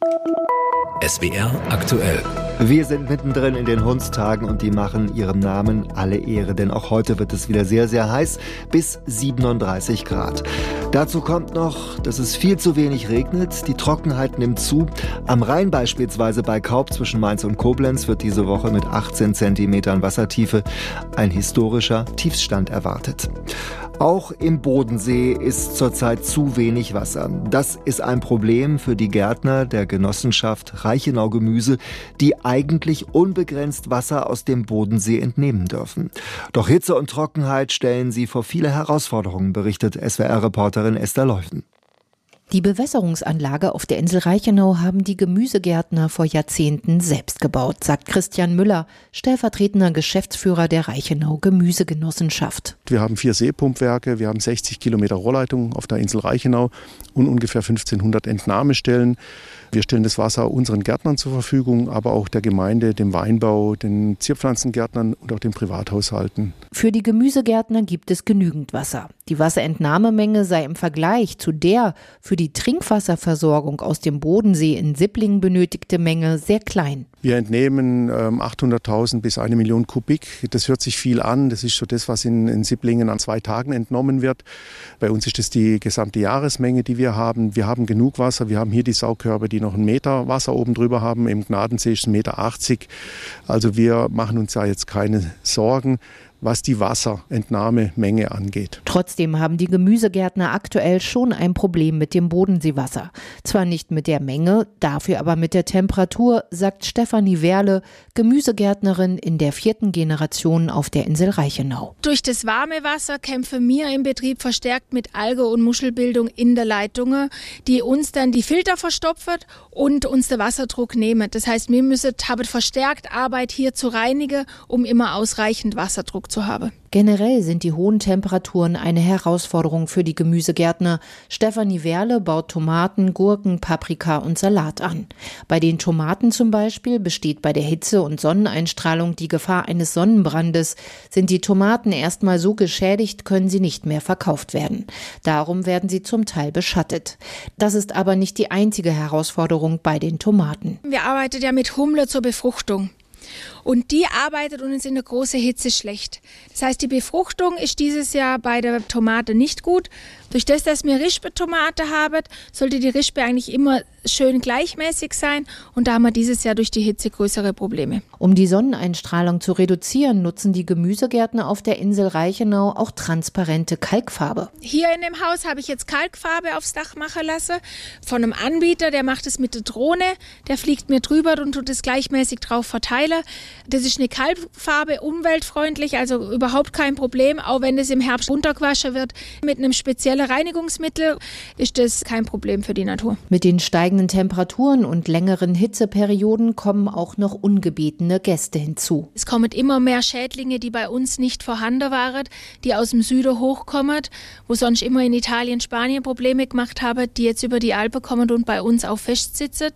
S W R aktuell. Wir sind mittendrin in den Hundstagen und die machen ihrem Namen alle Ehre, denn auch heute wird es wieder sehr, sehr heiß, bis siebenunddreißig Grad. Dazu kommt noch, dass es viel zu wenig regnet, die Trockenheit nimmt zu. Am Rhein beispielsweise bei Kaub zwischen Mainz und Koblenz wird diese Woche mit achtzehn Zentimetern Wassertiefe ein historischer Tiefstand erwartet. Auch im Bodensee ist zurzeit zu wenig Wasser. Das ist ein Problem für die Gärtner der Genossenschaft Reichenau Gemüse, die eigentlich unbegrenzt Wasser aus dem Bodensee entnehmen dürfen. Doch Hitze und Trockenheit stellen sie vor viele Herausforderungen, berichtet S W R-Reporterin Esther Leuven. Die Bewässerungsanlage auf der Insel Reichenau haben die Gemüsegärtner vor Jahrzehnten selbst gebaut, sagt Christian Müller, stellvertretender Geschäftsführer der Reichenau Gemüsegenossenschaft. Wir haben vier Seepumpwerke, wir haben sechzig Kilometer Rohrleitung auf der Insel Reichenau und ungefähr fünfzehnhundert Entnahmestellen. Wir stellen das Wasser unseren Gärtnern zur Verfügung, aber auch der Gemeinde, dem Weinbau, den Zierpflanzengärtnern und auch den Privathaushalten. Für die Gemüsegärtner gibt es genügend Wasser. Die Wasserentnahmemenge sei im Vergleich zu der für die Trinkwasserversorgung aus dem Bodensee in Sipplingen benötigte Menge sehr klein. Wir entnehmen ähm, achthunderttausend bis eine Million Kubik. Das hört sich viel an. Das ist so das, was in, in Sipplingen an zwei Tagen entnommen wird. Bei uns ist das die gesamte Jahresmenge, die wir haben. Wir haben genug Wasser. Wir haben hier die Saugkörbe, die noch einen Meter Wasser oben drüber haben. Im Gnadensee ist es ein Meter achtzig. Also wir machen uns da jetzt keine Sorgen, was die Wasserentnahmemenge angeht. Trotzdem haben die Gemüsegärtner aktuell schon ein Problem mit dem Bodenseewasser. Zwar nicht mit der Menge, dafür aber mit der Temperatur, sagt Stefanie Werle, Gemüsegärtnerin in der vierten Generation auf der Insel Reichenau. Durch das warme Wasser kämpfen wir im Betrieb verstärkt mit Alge- und Muschelbildung in der Leitung, die uns dann die Filter verstopft und uns den Wasserdruck nehmen. Das heißt, wir müssen haben verstärkt Arbeit hier zu reinigen, um immer ausreichend Wasserdruck Wasserverbrauch zu haben. Generell sind die hohen Temperaturen eine Herausforderung für die Gemüsegärtner. Stefanie Werle baut Tomaten, Gurken, Paprika und Salat an. Bei den Tomaten zum Beispiel besteht bei der Hitze und Sonneneinstrahlung die Gefahr eines Sonnenbrandes. Sind die Tomaten erstmal so geschädigt, können sie nicht mehr verkauft werden. Darum werden sie zum Teil beschattet. Das ist aber nicht die einzige Herausforderung bei den Tomaten. Wir arbeiten ja mit Humle zur Befruchtung. Und die arbeitet uns in der großen Hitze schlecht. Das heißt, die Befruchtung ist dieses Jahr bei der Tomate nicht gut. Durch das, dass wir Rispe-Tomate haben, sollte die Rispe eigentlich immer schön gleichmäßig sein. Und da haben wir dieses Jahr durch die Hitze größere Probleme. Um die Sonneneinstrahlung zu reduzieren, nutzen die Gemüsegärtner auf der Insel Reichenau auch transparente Kalkfarbe. Hier in dem Haus habe ich jetzt Kalkfarbe aufs Dach machen lassen. Von einem Anbieter, der macht es mit der Drohne. Der fliegt mir drüber und tut es gleichmäßig drauf verteilen. Das ist eine Kalkfarbe, umweltfreundlich, also überhaupt kein Problem. Auch wenn es im Herbst runtergewaschen wird mit einem speziellen Reinigungsmittel, ist das kein Problem für die Natur. Mit den steigenden Temperaturen und längeren Hitzeperioden kommen auch noch ungebetene Gäste hinzu. Es kommen immer mehr Schädlinge, die bei uns nicht vorhanden waren, die aus dem Süden hochkommen, wo sonst immer in Italien, Spanien Probleme gemacht haben, die jetzt über die Alpen kommen und bei uns auch festsitzen.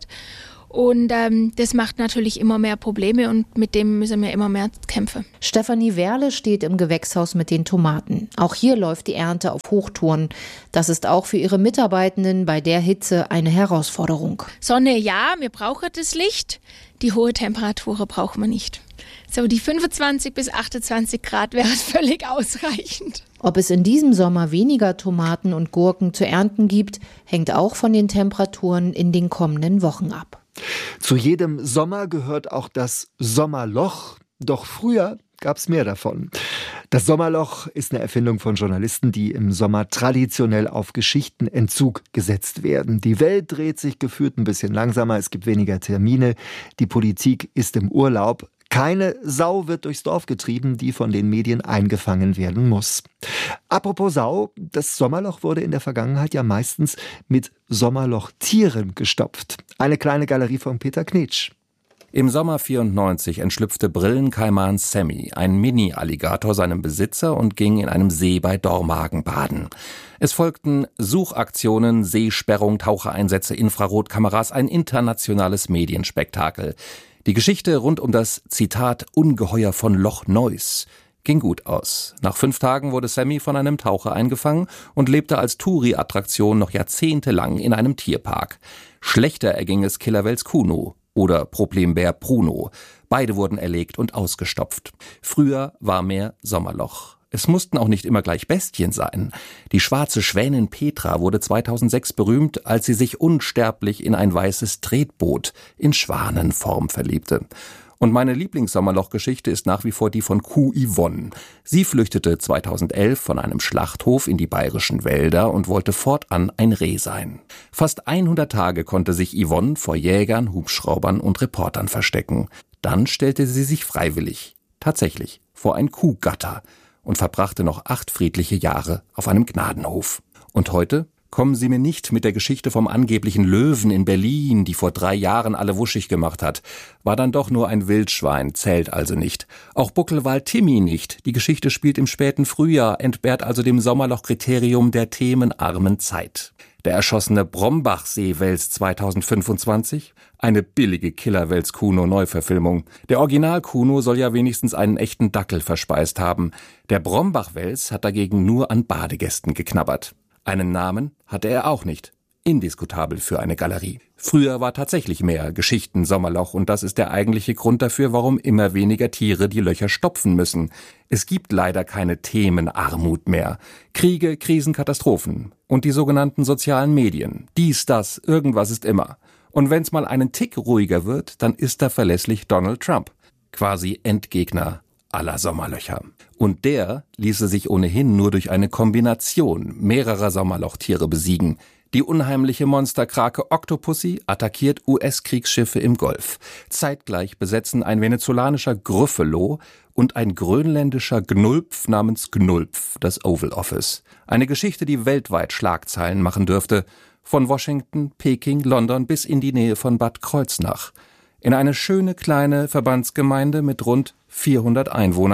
Und ähm, das macht natürlich immer mehr Probleme und mit dem müssen wir immer mehr kämpfen. Stefanie Werle steht im Gewächshaus mit den Tomaten. Auch hier läuft die Ernte auf Hochtouren. Das ist auch für ihre Mitarbeitenden bei der Hitze eine Herausforderung. Sonne ja, wir brauchen das Licht. Die hohe Temperatur brauchen wir nicht. So, die fünfundzwanzig bis achtundzwanzig Grad wäre völlig ausreichend. Ob es in diesem Sommer weniger Tomaten und Gurken zu ernten gibt, hängt auch von den Temperaturen in den kommenden Wochen ab. Zu jedem Sommer gehört auch das Sommerloch, doch früher gab es mehr davon. Das Sommerloch ist eine Erfindung von Journalisten, die im Sommer traditionell auf Geschichtenentzug gesetzt werden. Die Welt dreht sich gefühlt ein bisschen langsamer, es gibt weniger Termine, die Politik ist im Urlaub. Keine Sau wird durchs Dorf getrieben, die von den Medien eingefangen werden muss. Apropos Sau, das Sommerloch wurde in der Vergangenheit ja meistens mit Sommerlochtieren gestopft. Eine kleine Galerie von Peter Knetsch. Im Sommer vierundneunzig entschlüpfte Brillenkaiman Sammy, ein Mini-Alligator, seinem Besitzer und ging in einem See bei Dormagen baden. Es folgten Suchaktionen, Seesperrung, Tauchereinsätze, Infrarotkameras, ein internationales Medienspektakel. Die Geschichte rund um das, Zitat, Ungeheuer von Loch Ness ging gut aus. Nach fünf Tagen wurde Sammy von einem Taucher eingefangen und lebte als Touri-Attraktion noch jahrzehntelang in einem Tierpark. Schlechter erging es Killerwels Kuno oder Problembär Bruno. Beide wurden erlegt und ausgestopft. Früher war mehr Sommerloch. Es mussten auch nicht immer gleich Bestien sein. Die schwarze Schwänin Petra wurde zweitausendsechs berühmt, als sie sich unsterblich in ein weißes Tretboot in Schwanenform verliebte. Und meine Lieblingssommerloch-Geschichte ist nach wie vor die von Kuh Yvonne. Sie flüchtete zweitausendelf von einem Schlachthof in die bayerischen Wälder und wollte fortan ein Reh sein. Fast hundert Tage konnte sich Yvonne vor Jägern, Hubschraubern und Reportern verstecken. Dann stellte sie sich freiwillig, tatsächlich, vor ein Kuhgatter und verbrachte noch acht friedliche Jahre auf einem Gnadenhof. Und heute kommen Sie mir nicht mit der Geschichte vom angeblichen Löwen in Berlin, die vor drei Jahren alle wuschig gemacht hat. War dann doch nur ein Wildschwein, zählt also nicht. Auch Buckelwal Timmy nicht. Die Geschichte spielt im späten Frühjahr, entbehrt also dem Sommerloch-Kriterium der themenarmen Zeit. Der erschossene Brombach-Seewels zweitausendfünfundzwanzig? Eine billige Killerwels-Kuno-Neuverfilmung. Der Original-Kuno soll ja wenigstens einen echten Dackel verspeist haben. Der Brombach-Wels hat dagegen nur an Badegästen geknabbert. Einen Namen hatte er auch nicht. Indiskutabel für eine Galerie. Früher war tatsächlich mehr Geschichten-Sommerloch und das ist der eigentliche Grund dafür, warum immer weniger Tiere die Löcher stopfen müssen. Es gibt leider keine Themenarmut mehr. Kriege, Krisen, Katastrophen und die sogenannten sozialen Medien. Dies, das, irgendwas ist immer. Und wenn's mal einen Tick ruhiger wird, dann ist da verlässlich Donald Trump. Quasi Endgegner aller Sommerlöcher. Und der ließe sich ohnehin nur durch eine Kombination mehrerer Sommerlochtiere besiegen. Die unheimliche Monsterkrake Octopussy attackiert U S-Kriegsschiffe im Golf. Zeitgleich besetzen ein venezolanischer Gryffalo und ein grönländischer Gnulpf namens Gnulpf das Oval Office. Eine Geschichte, die weltweit Schlagzeilen machen dürfte. Von Washington, Peking, London bis in die Nähe von Bad Kreuznach. In eine schöne kleine Verbandsgemeinde mit rund vierhundert Einwohnern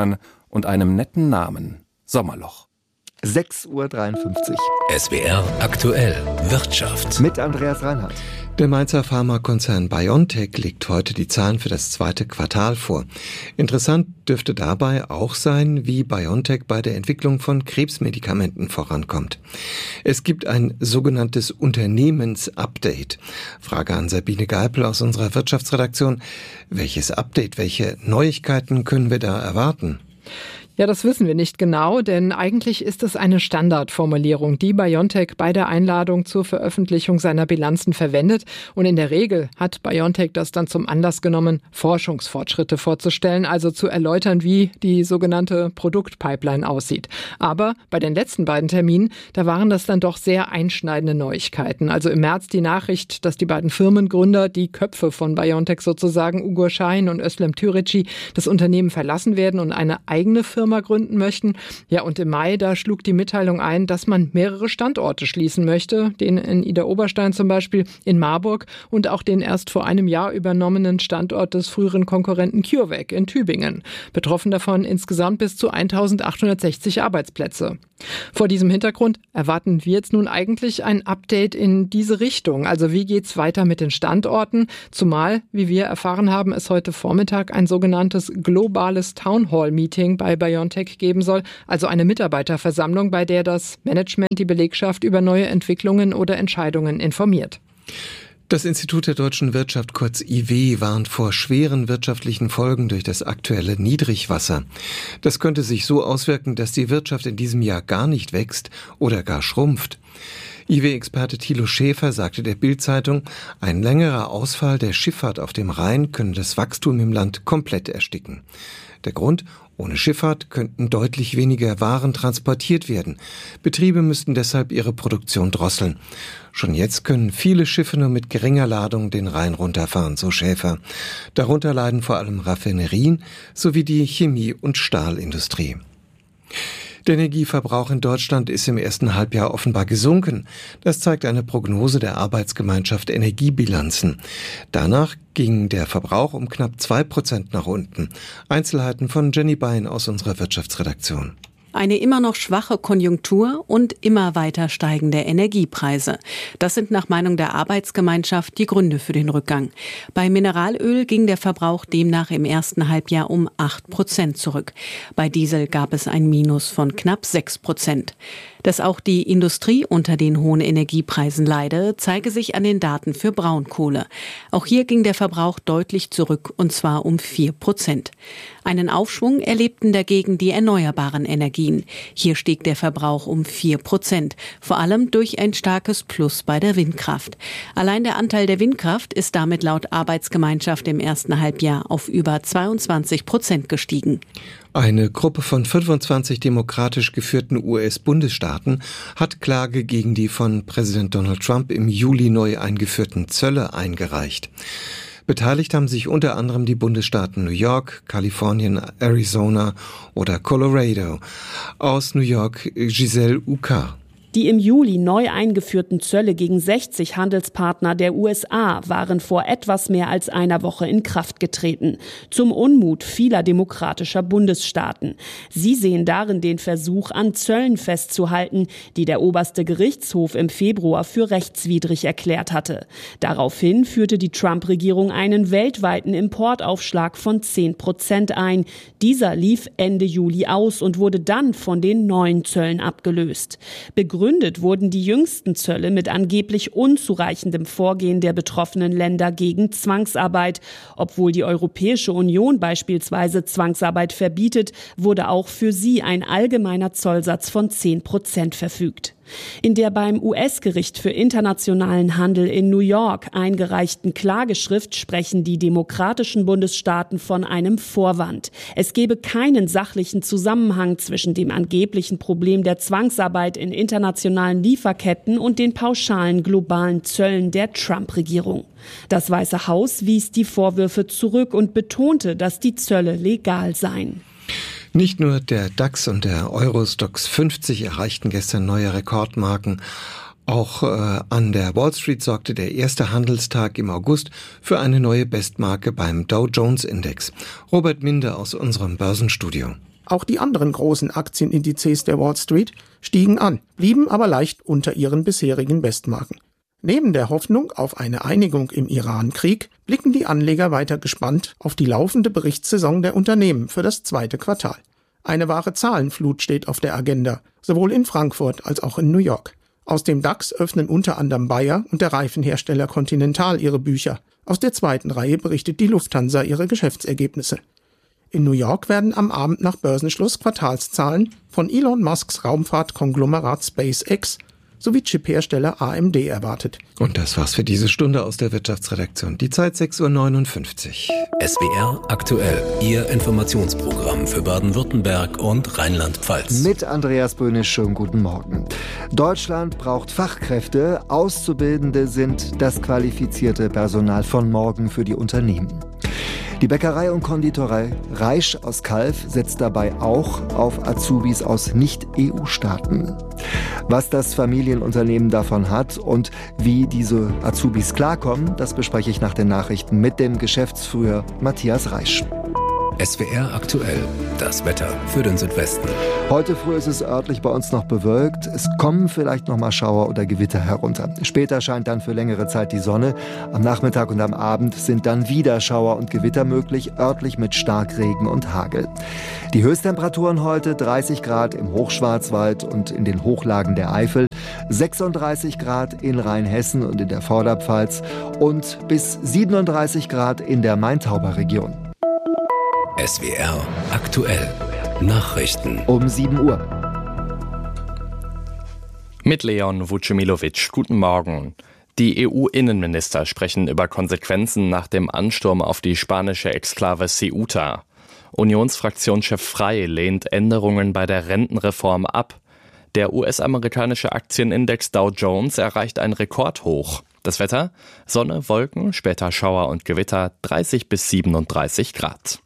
und einem netten Namen: Sommerloch. sechs Uhr dreiundfünfzig. S W R aktuell Wirtschaft. Mit Andreas Reinhardt. Der Mainzer Pharmakonzern BioNTech legt heute die Zahlen für das zweite Quartal vor. Interessant dürfte dabei auch sein, wie BioNTech bei der Entwicklung von Krebsmedikamenten vorankommt. Es gibt ein sogenanntes Unternehmensupdate. Frage an Sabine Geipel aus unserer Wirtschaftsredaktion. Welches Update, welche Neuigkeiten können wir da erwarten? Ja, das wissen wir nicht genau, denn eigentlich ist es eine Standardformulierung, die BioNTech bei der Einladung zur Veröffentlichung seiner Bilanzen verwendet. Und in der Regel hat BioNTech das dann zum Anlass genommen, Forschungsfortschritte vorzustellen, also zu erläutern, wie die sogenannte Produktpipeline aussieht. Aber bei den letzten beiden Terminen, da waren das dann doch sehr einschneidende Neuigkeiten. Also im März die Nachricht, dass die beiden Firmengründer, die Köpfe von BioNTech sozusagen, Ugur Şahin und Özlem Türeci, das Unternehmen verlassen werden und eine eigene Firma gründen möchten. Ja, und im Mai, da schlug die Mitteilung ein, dass man mehrere Standorte schließen möchte, den in Idar-Oberstein zum Beispiel, in Marburg und auch den erst vor einem Jahr übernommenen Standort des früheren Konkurrenten CureVac in Tübingen. Betroffen davon insgesamt bis zu eintausendachthundertsechzig Arbeitsplätze. Vor diesem Hintergrund erwarten wir jetzt nun eigentlich ein Update in diese Richtung. Also wie geht's weiter mit den Standorten? Zumal, wie wir erfahren haben, es heute Vormittag ein sogenanntes globales Townhall-Meeting bei BioNTech geben soll. Also eine Mitarbeiterversammlung, bei der das Management die Belegschaft über neue Entwicklungen oder Entscheidungen informiert. Das Institut der deutschen Wirtschaft, kurz I W, warnt vor schweren wirtschaftlichen Folgen durch das aktuelle Niedrigwasser. Das könnte sich so auswirken, dass die Wirtschaft in diesem Jahr gar nicht wächst oder gar schrumpft. I W-Experte Thilo Schäfer sagte der Bild-Zeitung, ein längerer Ausfall der Schifffahrt auf dem Rhein könne das Wachstum im Land komplett ersticken. Der Grund? Ohne Schifffahrt könnten deutlich weniger Waren transportiert werden. Betriebe müssten deshalb ihre Produktion drosseln. Schon jetzt können viele Schiffe nur mit geringer Ladung den Rhein runterfahren, so Schäfer. Darunter leiden vor allem Raffinerien sowie die Chemie- und Stahlindustrie. Der Energieverbrauch in Deutschland ist im ersten Halbjahr offenbar gesunken. Das zeigt eine Prognose der Arbeitsgemeinschaft Energiebilanzen. Danach ging der Verbrauch um knapp zwei Prozent nach unten. Einzelheiten von Jenny Bein aus unserer Wirtschaftsredaktion. Eine immer noch schwache Konjunktur und immer weiter steigende Energiepreise. Das sind nach Meinung der Arbeitsgemeinschaft die Gründe für den Rückgang. Bei Mineralöl ging der Verbrauch demnach im ersten Halbjahr um acht Prozent zurück. Bei Diesel gab es ein Minus von knapp sechs Prozent. Dass auch die Industrie unter den hohen Energiepreisen leide, zeige sich an den Daten für Braunkohle. Auch hier ging der Verbrauch deutlich zurück, und zwar um vier Prozent. Einen Aufschwung erlebten dagegen die erneuerbaren Energien. Hier stieg der Verbrauch um vier Prozent, vor allem durch ein starkes Plus bei der Windkraft. Allein der Anteil der Windkraft ist damit laut Arbeitsgemeinschaft im ersten Halbjahr auf über zweiundzwanzig Prozent gestiegen. Eine Gruppe von fünfundzwanzig demokratisch geführten U S-Bundesstaaten hat Klage gegen die von Präsident Donald Trump im Juli neu eingeführten Zölle eingereicht. Beteiligt haben sich unter anderem die Bundesstaaten New York, Kalifornien, Arizona oder Colorado. Aus New York Giselle Uka. Die im Juli neu eingeführten Zölle gegen sechzig Handelspartner der U S A waren vor etwas mehr als einer Woche in Kraft getreten. Zum Unmut vieler demokratischer Bundesstaaten. Sie sehen darin den Versuch, an Zöllen festzuhalten, die der oberste Gerichtshof im Februar für rechtswidrig erklärt hatte. Daraufhin führte die Trump-Regierung einen weltweiten Importaufschlag von zehn Prozent ein. Dieser lief Ende Juli aus und wurde dann von den neuen Zöllen abgelöst. Begründet wurden die jüngsten Zölle mit angeblich unzureichendem Vorgehen der betroffenen Länder gegen Zwangsarbeit. Obwohl die Europäische Union beispielsweise Zwangsarbeit verbietet, wurde auch für sie ein allgemeiner Zollsatz von zehn Prozent verfügt. In der beim U S-Gericht für internationalen Handel in New York eingereichten Klageschrift sprechen die demokratischen Bundesstaaten von einem Vorwand. Es gebe keinen sachlichen Zusammenhang zwischen dem angeblichen Problem der Zwangsarbeit in internationalen Lieferketten und den pauschalen globalen Zöllen der Trump-Regierung. Das Weiße Haus wies die Vorwürfe zurück und betonte, dass die Zölle legal seien. Nicht nur der DAX und der Euro-Stoxx fünfzig erreichten gestern neue Rekordmarken. Auch äh, an der Wall Street sorgte der erste Handelstag im August für eine neue Bestmarke beim Dow Jones Index. Robert Minde aus unserem Börsenstudio. Auch die anderen großen Aktienindizes der Wall Street stiegen an, blieben aber leicht unter ihren bisherigen Bestmarken. Neben der Hoffnung auf eine Einigung im Iran-Krieg blicken die Anleger weiter gespannt auf die laufende Berichtssaison der Unternehmen für das zweite Quartal. Eine wahre Zahlenflut steht auf der Agenda, sowohl in Frankfurt als auch in New York. Aus dem DAX öffnen unter anderem Bayer und der Reifenhersteller Continental ihre Bücher. Aus der zweiten Reihe berichtet die Lufthansa ihre Geschäftsergebnisse. In New York werden am Abend nach Börsenschluss Quartalszahlen von Elon Musks Raumfahrtkonglomerat SpaceX sowie Chiphersteller A M D erwartet. Und das war's für diese Stunde aus der Wirtschaftsredaktion. Die Zeit sechs Uhr neunundfünfzig. S W R aktuell, Ihr Informationsprogramm für Baden-Württemberg und Rheinland-Pfalz. Mit Andreas Böhnisch, schönen guten Morgen. Deutschland braucht Fachkräfte. Auszubildende sind das qualifizierte Personal von morgen für die Unternehmen. Die Bäckerei und Konditorei Reisch aus Calw setzt dabei auch auf Azubis aus Nicht-E U-Staaten. Was das Familienunternehmen davon hat und wie diese Azubis klarkommen, das bespreche ich nach den Nachrichten mit dem Geschäftsführer Matthias Reisch. S W R aktuell, das Wetter für den Südwesten. Heute früh ist es örtlich bei uns noch bewölkt. Es kommen vielleicht noch mal Schauer oder Gewitter herunter. Später scheint dann für längere Zeit die Sonne. Am Nachmittag und am Abend sind dann wieder Schauer und Gewitter möglich, örtlich mit Starkregen und Hagel. Die Höchsttemperaturen heute dreißig Grad im Hochschwarzwald und in den Hochlagen der Eifel, sechsunddreißig Grad in Rheinhessen und in der Vorderpfalz und bis siebenunddreißig Grad in der Main-Tauber-Region. S W R aktuell. Nachrichten. Um sieben Uhr. Mit Leon Vucemilovic. Guten Morgen. Die E U-Innenminister sprechen über Konsequenzen nach dem Ansturm auf die spanische Exklave Ceuta. Unionsfraktionschef Frey lehnt Änderungen bei der Rentenreform ab. Der U S-amerikanische Aktienindex Dow Jones erreicht ein Rekordhoch. Das Wetter? Sonne, Wolken, später Schauer und Gewitter, dreißig bis siebenunddreißig Grad.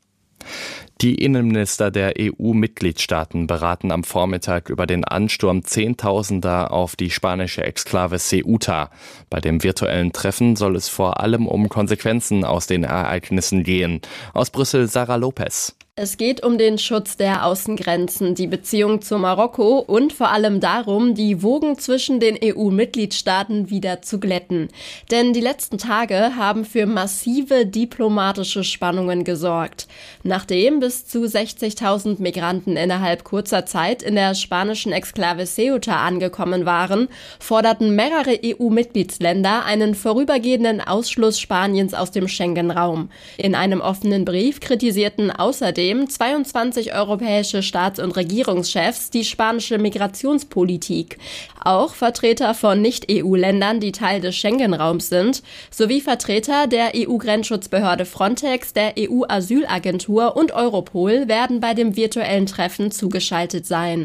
Die Innenminister der E U-Mitgliedstaaten beraten am Vormittag über den Ansturm Zehntausender auf die spanische Exklave Ceuta. Bei dem virtuellen Treffen soll es vor allem um Konsequenzen aus den Ereignissen gehen. Aus Brüssel Sarah Lopez. Es geht um den Schutz der Außengrenzen, die Beziehung zu Marokko und vor allem darum, die Wogen zwischen den E U-Mitgliedstaaten wieder zu glätten. Denn die letzten Tage haben für massive diplomatische Spannungen gesorgt. Nachdem bis zu sechzigtausend Migranten innerhalb kurzer Zeit in der spanischen Exklave Ceuta angekommen waren, forderten mehrere E U-Mitgliedsländer einen vorübergehenden Ausschluss Spaniens aus dem Schengen-Raum. In einem offenen Brief kritisierten außerdem zweiundzwanzig europäische Staats- und Regierungschefs die spanische Migrationspolitik. Auch Vertreter von Nicht-E U-Ländern, die Teil des Schengen-Raums sind, sowie Vertreter der E U-Grenzschutzbehörde Frontex, der E U-Asylagentur und Europol werden bei dem virtuellen Treffen zugeschaltet sein.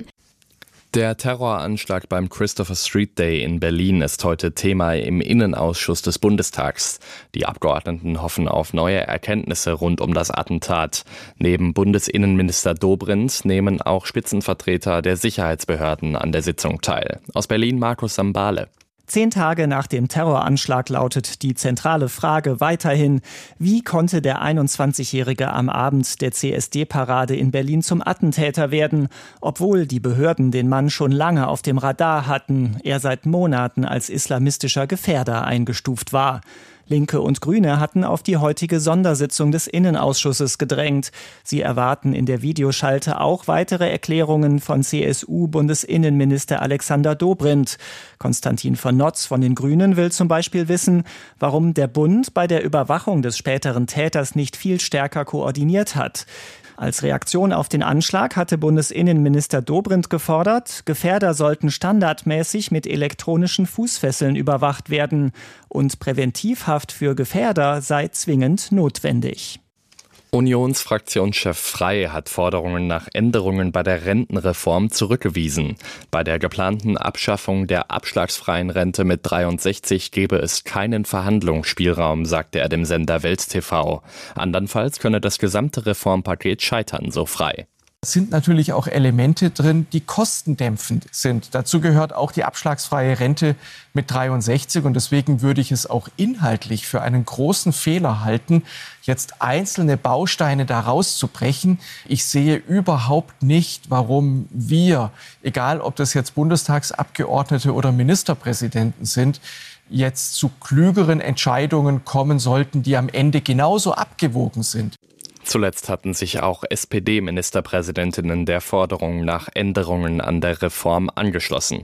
Der Terroranschlag beim Christopher Street Day in Berlin ist heute Thema im Innenausschuss des Bundestags. Die Abgeordneten hoffen auf neue Erkenntnisse rund um das Attentat. Neben Bundesinnenminister Dobrindt nehmen auch Spitzenvertreter der Sicherheitsbehörden an der Sitzung teil. Aus Berlin Markus Sambale. Zehn Tage nach dem Terroranschlag lautet die zentrale Frage weiterhin, wie konnte der einundzwanzigjährige am Abend der C S D-Parade in Berlin zum Attentäter werden, obwohl die Behörden den Mann schon lange auf dem Radar hatten, er seit Monaten als islamistischer Gefährder eingestuft war. Linke und Grüne hatten auf die heutige Sondersitzung des Innenausschusses gedrängt. Sie erwarten in der Videoschalte auch weitere Erklärungen von C S U-Bundesinnenminister Alexander Dobrindt. Konstantin von Notz von den Grünen will zum Beispiel wissen, warum der Bund bei der Überwachung des späteren Täters nicht viel stärker koordiniert hat. Als Reaktion auf den Anschlag hatte Bundesinnenminister Dobrindt gefordert, Gefährder sollten standardmäßig mit elektronischen Fußfesseln überwacht werden und Präventivhaft für Gefährder sei zwingend notwendig. Unionsfraktionschef Frey hat Forderungen nach Änderungen bei der Rentenreform zurückgewiesen. Bei der geplanten Abschaffung der abschlagsfreien Rente mit dreiundsechzig gebe es keinen Verhandlungsspielraum, sagte er dem Sender Welt T V. Andernfalls könne das gesamte Reformpaket scheitern, so Frey. sind natürlich auch Elemente drin, die kostendämpfend sind. Dazu gehört auch die abschlagsfreie Rente mit dreiundsechzig. Und deswegen würde ich es auch inhaltlich für einen großen Fehler halten, jetzt einzelne Bausteine da rauszubrechen. Ich sehe überhaupt nicht, warum wir, egal ob das jetzt Bundestagsabgeordnete oder Ministerpräsidenten sind, jetzt zu klügeren Entscheidungen kommen sollten, die am Ende genauso abgewogen sind. Zuletzt hatten sich auch S P D-Ministerpräsidentinnen der Forderung nach Änderungen an der Reform angeschlossen.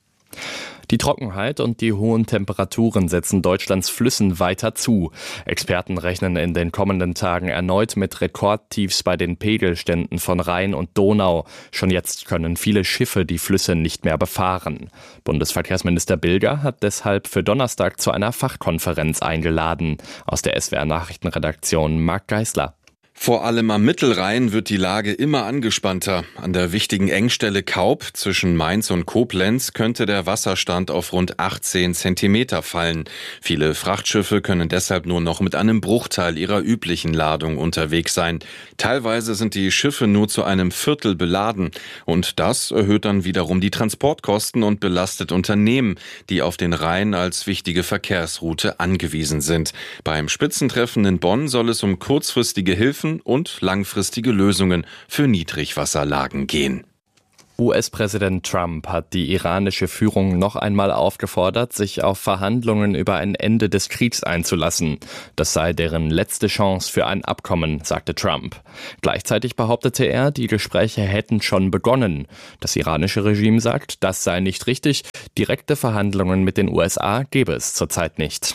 Die Trockenheit und die hohen Temperaturen setzen Deutschlands Flüssen weiter zu. Experten rechnen in den kommenden Tagen erneut mit Rekordtiefs bei den Pegelständen von Rhein und Donau. Schon jetzt können viele Schiffe die Flüsse nicht mehr befahren. Bundesverkehrsminister Bilger hat deshalb für Donnerstag zu einer Fachkonferenz eingeladen. Aus der S W R-Nachrichtenredaktion Marc Geisler. Vor allem am Mittelrhein wird die Lage immer angespannter. An der wichtigen Engstelle Kaup zwischen Mainz und Koblenz könnte der Wasserstand auf rund achtzehn Zentimeter fallen. Viele Frachtschiffe können deshalb nur noch mit einem Bruchteil ihrer üblichen Ladung unterwegs sein. Teilweise sind die Schiffe nur zu einem Viertel beladen. Und das erhöht dann wiederum die Transportkosten und belastet Unternehmen, die auf den Rhein als wichtige Verkehrsroute angewiesen sind. Beim Spitzentreffen in Bonn soll es um kurzfristige Hilfen und langfristige Lösungen für Niedrigwasserlagen gehen. U S-Präsident Trump hat die iranische Führung noch einmal aufgefordert, sich auf Verhandlungen über ein Ende des Kriegs einzulassen. Das sei deren letzte Chance für ein Abkommen, sagte Trump. Gleichzeitig behauptete er, die Gespräche hätten schon begonnen. Das iranische Regime sagt, das sei nicht richtig. Direkte Verhandlungen mit den U S A gebe es zurzeit nicht.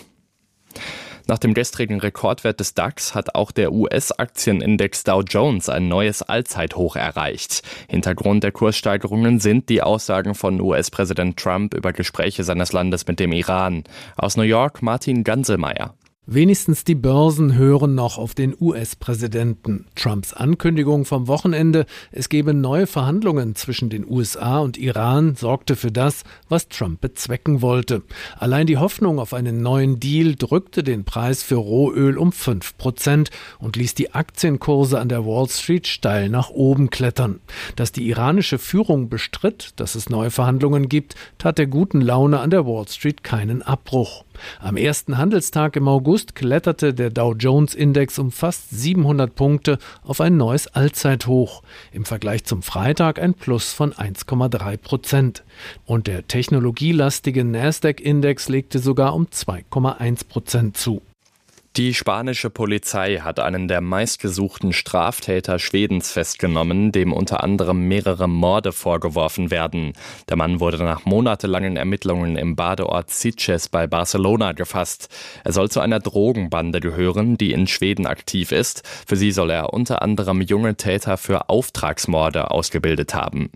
Nach dem gestrigen Rekordwert des DAX hat auch der U S-Aktienindex Dow Jones ein neues Allzeithoch erreicht. Hintergrund der Kurssteigerungen sind die Aussagen von U S-Präsident Trump über Gespräche seines Landes mit dem Iran. Aus New York Martin Ganselmeier. Wenigstens die Börsen hören noch auf den U S-Präsidenten. Trumps Ankündigung vom Wochenende, es gebe neue Verhandlungen zwischen den U S A und Iran, sorgte für das, was Trump bezwecken wollte. Allein die Hoffnung auf einen neuen Deal drückte den Preis für Rohöl um fünf Prozent und ließ die Aktienkurse an der Wall Street steil nach oben klettern. Dass die iranische Führung bestritt, dass es neue Verhandlungen gibt, tat der guten Laune an der Wall Street keinen Abbruch. Am ersten Handelstag im August kletterte der Dow-Jones-Index um fast siebenhundert Punkte auf ein neues Allzeithoch. Im Vergleich zum Freitag ein Plus von eins Komma drei Prozent. Und der technologielastige Nasdaq-Index legte sogar um zwei Komma eins Prozent zu. Die spanische Polizei hat einen der meistgesuchten Straftäter Schwedens festgenommen, dem unter anderem mehrere Morde vorgeworfen werden. Der Mann wurde nach monatelangen Ermittlungen im Badeort Sitges bei Barcelona gefasst. Er soll zu einer Drogenbande gehören, die in Schweden aktiv ist. Für sie soll er unter anderem junge Täter für Auftragsmorde ausgebildet haben.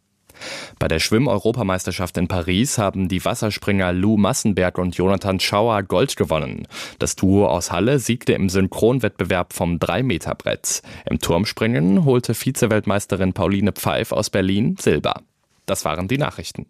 Bei der Schwimm-Europameisterschaft in Paris haben die Wasserspringer Lou Massenberg und Jonathan Schauer Gold gewonnen. Das Duo aus Halle siegte im Synchronwettbewerb vom drei Meter Brett. Im Turmspringen holte Vize-Weltmeisterin Pauline Pfeif aus Berlin Silber. Das waren die Nachrichten.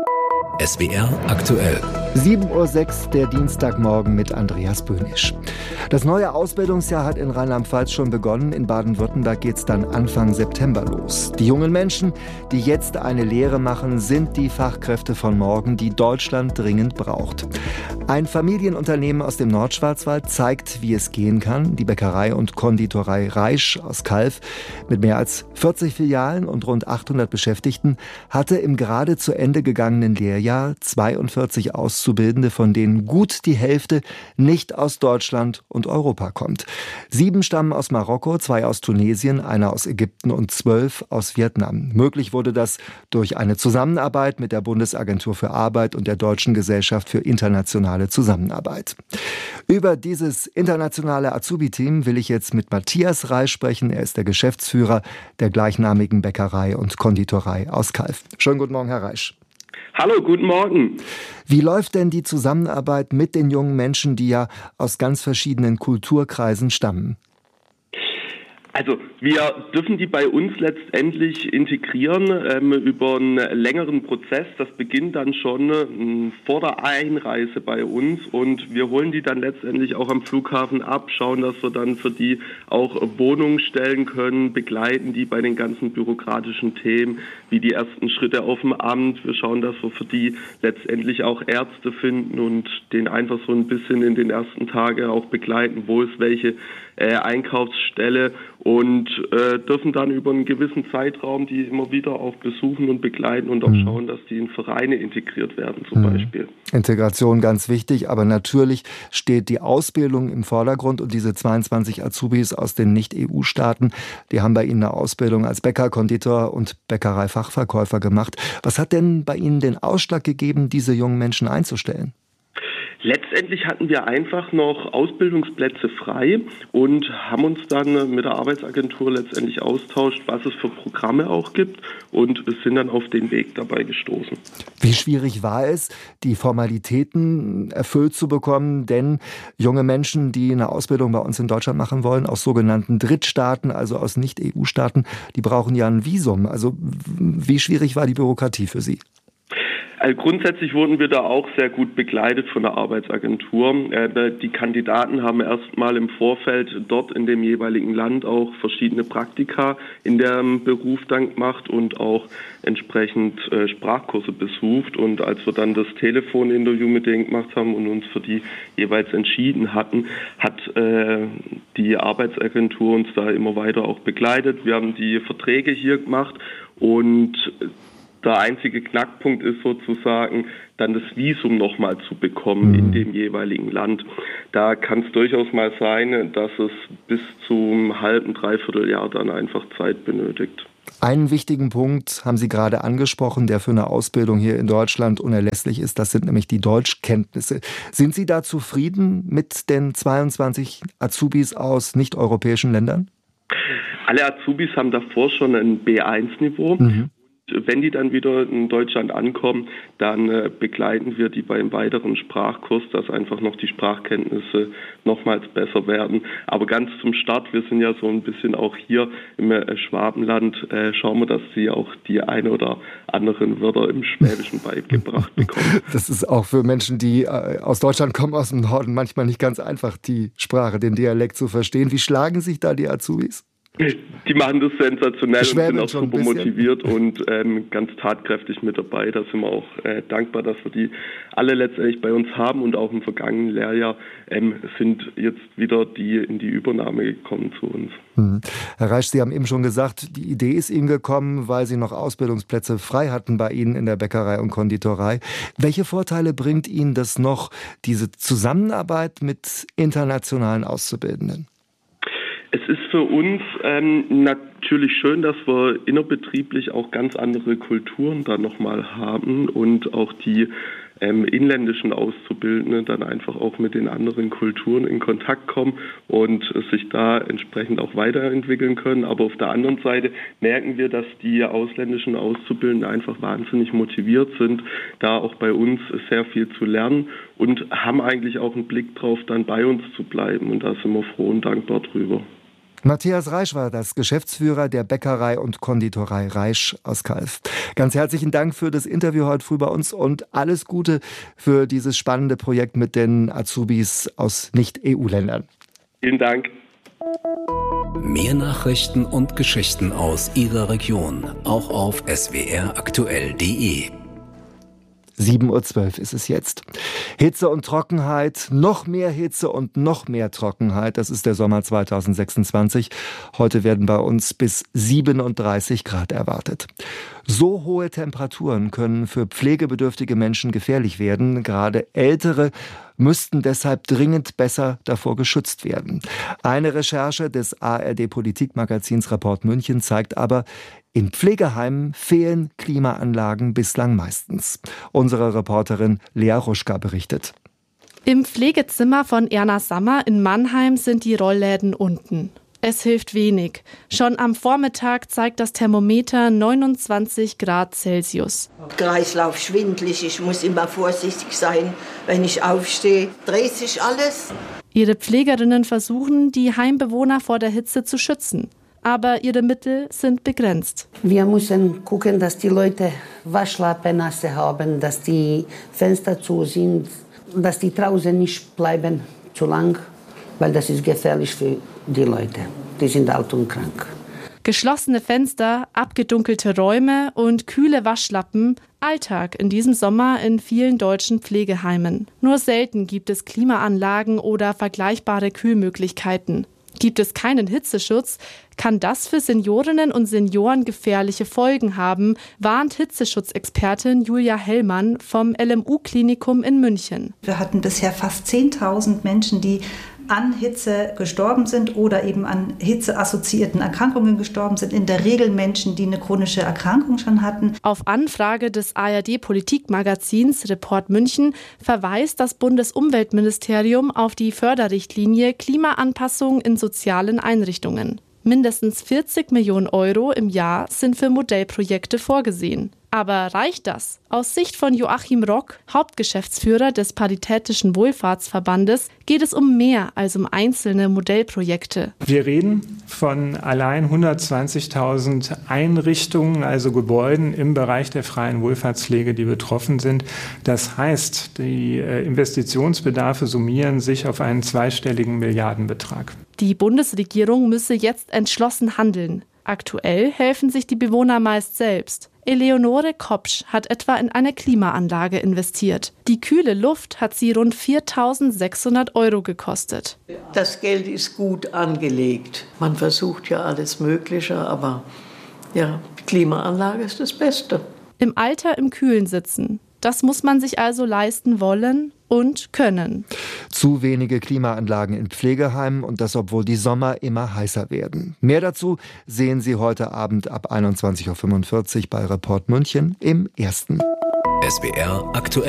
S W R aktuell. sieben Uhr sechs, der Dienstagmorgen mit Andreas Böhnisch. Das neue Ausbildungsjahr hat in Rheinland-Pfalz schon begonnen. In Baden-Württemberg geht es dann Anfang September los. Die jungen Menschen, die jetzt eine Lehre machen, sind die Fachkräfte von morgen, die Deutschland dringend braucht. Ein Familienunternehmen aus dem Nordschwarzwald zeigt, wie es gehen kann. Die Bäckerei und Konditorei Reisch aus Calw mit mehr als vierzig Filialen und rund achthundert Beschäftigten hatte im gerade zu Ende gegangenen Lehrjahr zweiundvierzig Auszubildende, von denen gut die Hälfte nicht aus Deutschland und Europa kommt. Sieben stammen aus Marokko, zwei aus Tunesien, einer aus Ägypten und zwölf aus Vietnam. Möglich wurde das durch eine Zusammenarbeit mit der Bundesagentur für Arbeit und der Deutschen Gesellschaft für internationale Zusammenarbeit. Über dieses internationale Azubi-Team will ich jetzt mit Matthias Reisch sprechen. Er ist der Geschäftsführer der gleichnamigen Bäckerei und Konditorei aus Calw. Schönen guten Morgen, Herr Reisch. Hallo, guten Morgen. Wie läuft denn die Zusammenarbeit mit den jungen Menschen, die ja aus ganz verschiedenen Kulturkreisen stammen? Also wir dürfen die bei uns letztendlich integrieren ähm, über einen längeren Prozess. Das beginnt dann schon ähm, vor der Einreise bei uns und wir holen die dann letztendlich auch am Flughafen ab, schauen, dass wir dann für die auch Wohnungen stellen können, begleiten die bei den ganzen bürokratischen Themen, wie die ersten Schritte auf dem Amt. Wir schauen, dass wir für die letztendlich auch Ärzte finden und den einfach so ein bisschen in den ersten Tagen auch begleiten, wo ist welche äh, Einkaufsstelle und äh, dürfen dann über einen gewissen Zeitraum die immer wieder auch besuchen und begleiten und auch mhm. schauen, dass die in Vereine integriert werden zum mhm. Beispiel. Integration ganz wichtig, aber natürlich steht die Ausbildung im Vordergrund und diese zweiundzwanzig Azubis aus den Nicht-E U-Staaten, die haben bei Ihnen eine Ausbildung als Bäcker, Konditor und Bäckereifachverkäufer gemacht. Was hat denn bei Ihnen den Ausschlag gegeben, diese jungen Menschen einzustellen? Letztendlich hatten wir einfach noch Ausbildungsplätze frei und haben uns dann mit der Arbeitsagentur letztendlich austauscht, was es für Programme auch gibt und sind dann auf den Weg dabei gestoßen. Wie schwierig war es, die Formalitäten erfüllt zu bekommen? Denn junge Menschen, die eine Ausbildung bei uns in Deutschland machen wollen, aus sogenannten Drittstaaten, also aus Nicht-E U-Staaten, die brauchen ja ein Visum. Also wie schwierig war die Bürokratie für Sie? Also grundsätzlich wurden wir da auch sehr gut begleitet von der Arbeitsagentur. Die Kandidaten haben erstmal im Vorfeld dort in dem jeweiligen Land auch verschiedene Praktika in dem Beruf dann gemacht und auch entsprechend Sprachkurse besucht. Und als wir dann das Telefoninterview mit denen gemacht haben und uns für die jeweils entschieden hatten, hat die Arbeitsagentur uns da immer weiter auch begleitet. Wir haben die Verträge hier gemacht und der einzige Knackpunkt ist sozusagen, dann das Visum nochmal zu bekommen mhm. in dem jeweiligen Land. Da kann es durchaus mal sein, dass es bis zum halben, dreiviertel Jahr dann einfach Zeit benötigt. Einen wichtigen Punkt haben Sie gerade angesprochen, der für eine Ausbildung hier in Deutschland unerlässlich ist. Das sind nämlich die Deutschkenntnisse. Sind Sie da zufrieden mit den zweiundzwanzig Azubis aus nicht-europäischen Ländern? Alle Azubis haben davor schon ein B eins Niveau. Mhm. Wenn die dann wieder in Deutschland ankommen, dann äh, begleiten wir die beim weiteren Sprachkurs, dass einfach noch die Sprachkenntnisse nochmals besser werden. Aber ganz zum Start, wir sind ja so ein bisschen auch hier im äh, Schwabenland, äh, schauen wir, dass sie auch die ein oder anderen Wörter im Schwäbischen beigebracht bekommen. Das ist auch für Menschen, die äh, aus Deutschland kommen, aus dem Norden, manchmal nicht ganz einfach, die Sprache, den Dialekt zu verstehen. Wie schlagen sich da die Azubis? Die machen das sensationell und sind auch super motiviert und ähm, ganz tatkräftig mit dabei. Da sind wir auch äh, dankbar, dass wir die alle letztendlich bei uns haben und auch im vergangenen Lehrjahr ähm, sind jetzt wieder die in die Übernahme gekommen zu uns. Mhm. Herr Reisch, Sie haben eben schon gesagt, die Idee ist Ihnen gekommen, weil Sie noch Ausbildungsplätze frei hatten bei Ihnen in der Bäckerei und Konditorei. Welche Vorteile bringt Ihnen das noch, diese Zusammenarbeit mit internationalen Auszubildenden? Es ist für uns ähm, natürlich schön, dass wir innerbetrieblich auch ganz andere Kulturen dann nochmal haben und auch die ähm, inländischen Auszubildenden dann einfach auch mit den anderen Kulturen in Kontakt kommen und sich da entsprechend auch weiterentwickeln können. Aber auf der anderen Seite merken wir, dass die ausländischen Auszubildenden einfach wahnsinnig motiviert sind, da auch bei uns sehr viel zu lernen und haben eigentlich auch einen Blick drauf, dann bei uns zu bleiben. Und da sind wir froh und dankbar drüber. Matthias Reisch war das, Geschäftsführer der Bäckerei und Konditorei Reisch aus Calw. Ganz herzlichen Dank für das Interview heute früh bei uns und alles Gute für dieses spannende Projekt mit den Azubis aus Nicht-E U-Ländern. Vielen Dank. Mehr Nachrichten und Geschichten aus Ihrer Region, auch auf s w r aktuell punkt d e. sieben Uhr zwölf ist es jetzt. Hitze und Trockenheit, noch mehr Hitze und noch mehr Trockenheit. Das ist der Sommer zweitausendsechsundzwanzig. Heute werden bei uns bis siebenunddreißig Grad erwartet. So hohe Temperaturen können für pflegebedürftige Menschen gefährlich werden. Gerade Ältere müssten deshalb dringend besser davor geschützt werden. Eine Recherche des A R D-Politikmagazins Report München zeigt aber, in Pflegeheimen fehlen Klimaanlagen bislang meistens. Unsere Reporterin Lea Ruschka berichtet. Im Pflegezimmer von Erna Sammer in Mannheim sind die Rollläden unten. Es hilft wenig. Schon am Vormittag zeigt das Thermometer neunundzwanzig Grad Celsius. Kreislauf schwindelig, ich muss immer vorsichtig sein, wenn ich aufstehe. Dreht sich alles. Ihre Pflegerinnen versuchen, die Heimbewohner vor der Hitze zu schützen. aber ihre Mittel sind begrenzt. Wir müssen gucken, dass die Leute Waschlappen nasse haben, dass die Fenster zu sind, dass die draußen nicht bleiben zu lang, weil das ist gefährlich für die Leute. Die sind alt und krank. Geschlossene Fenster, abgedunkelte Räume und kühle Waschlappen, Alltag in diesem Sommer in vielen deutschen Pflegeheimen. Nur selten gibt es Klimaanlagen oder vergleichbare Kühlmöglichkeiten. Gibt es keinen Hitzeschutz, kann das für Seniorinnen und Senioren gefährliche Folgen haben, warnt Hitzeschutzexpertin Julia Hellmann vom L M U-Klinikum in München. Wir hatten bisher fast zehntausend Menschen, die an Hitze gestorben sind oder eben an hitzeassoziierten Erkrankungen gestorben sind. In der Regel Menschen, die eine chronische Erkrankung schon hatten. Auf Anfrage des A R D-Politikmagazins Report München verweist das Bundesumweltministerium auf die Förderrichtlinie Klimaanpassung in sozialen Einrichtungen. Mindestens vierzig Millionen Euro im Jahr sind für Modellprojekte vorgesehen. Aber reicht das? Aus Sicht von Joachim Rock, Hauptgeschäftsführer des Paritätischen Wohlfahrtsverbandes, geht es um mehr als um einzelne Modellprojekte. Wir reden von allein hundertzwanzigtausend Einrichtungen, also Gebäuden im Bereich der freien Wohlfahrtspflege, die betroffen sind. Das heißt, die Investitionsbedarfe summieren sich auf einen zweistelligen Milliardenbetrag. Die Bundesregierung müsse jetzt entschlossen handeln. Aktuell helfen sich die Bewohner meist selbst. Eleonore Kopsch hat etwa in eine Klimaanlage investiert. Die kühle Luft hat sie rund viertausendsechshundert Euro gekostet. Das Geld ist gut angelegt. Man versucht ja alles Mögliche, aber ja, die Klimaanlage ist das Beste. Im Alter im Kühlen sitzen. Das muss man sich also leisten wollen und können. Zu wenige Klimaanlagen in Pflegeheimen und das, obwohl die Sommer immer heißer werden. Mehr dazu sehen Sie heute Abend ab einundzwanzig Uhr fünfundvierzig bei Report München im Ersten. S W R aktuell.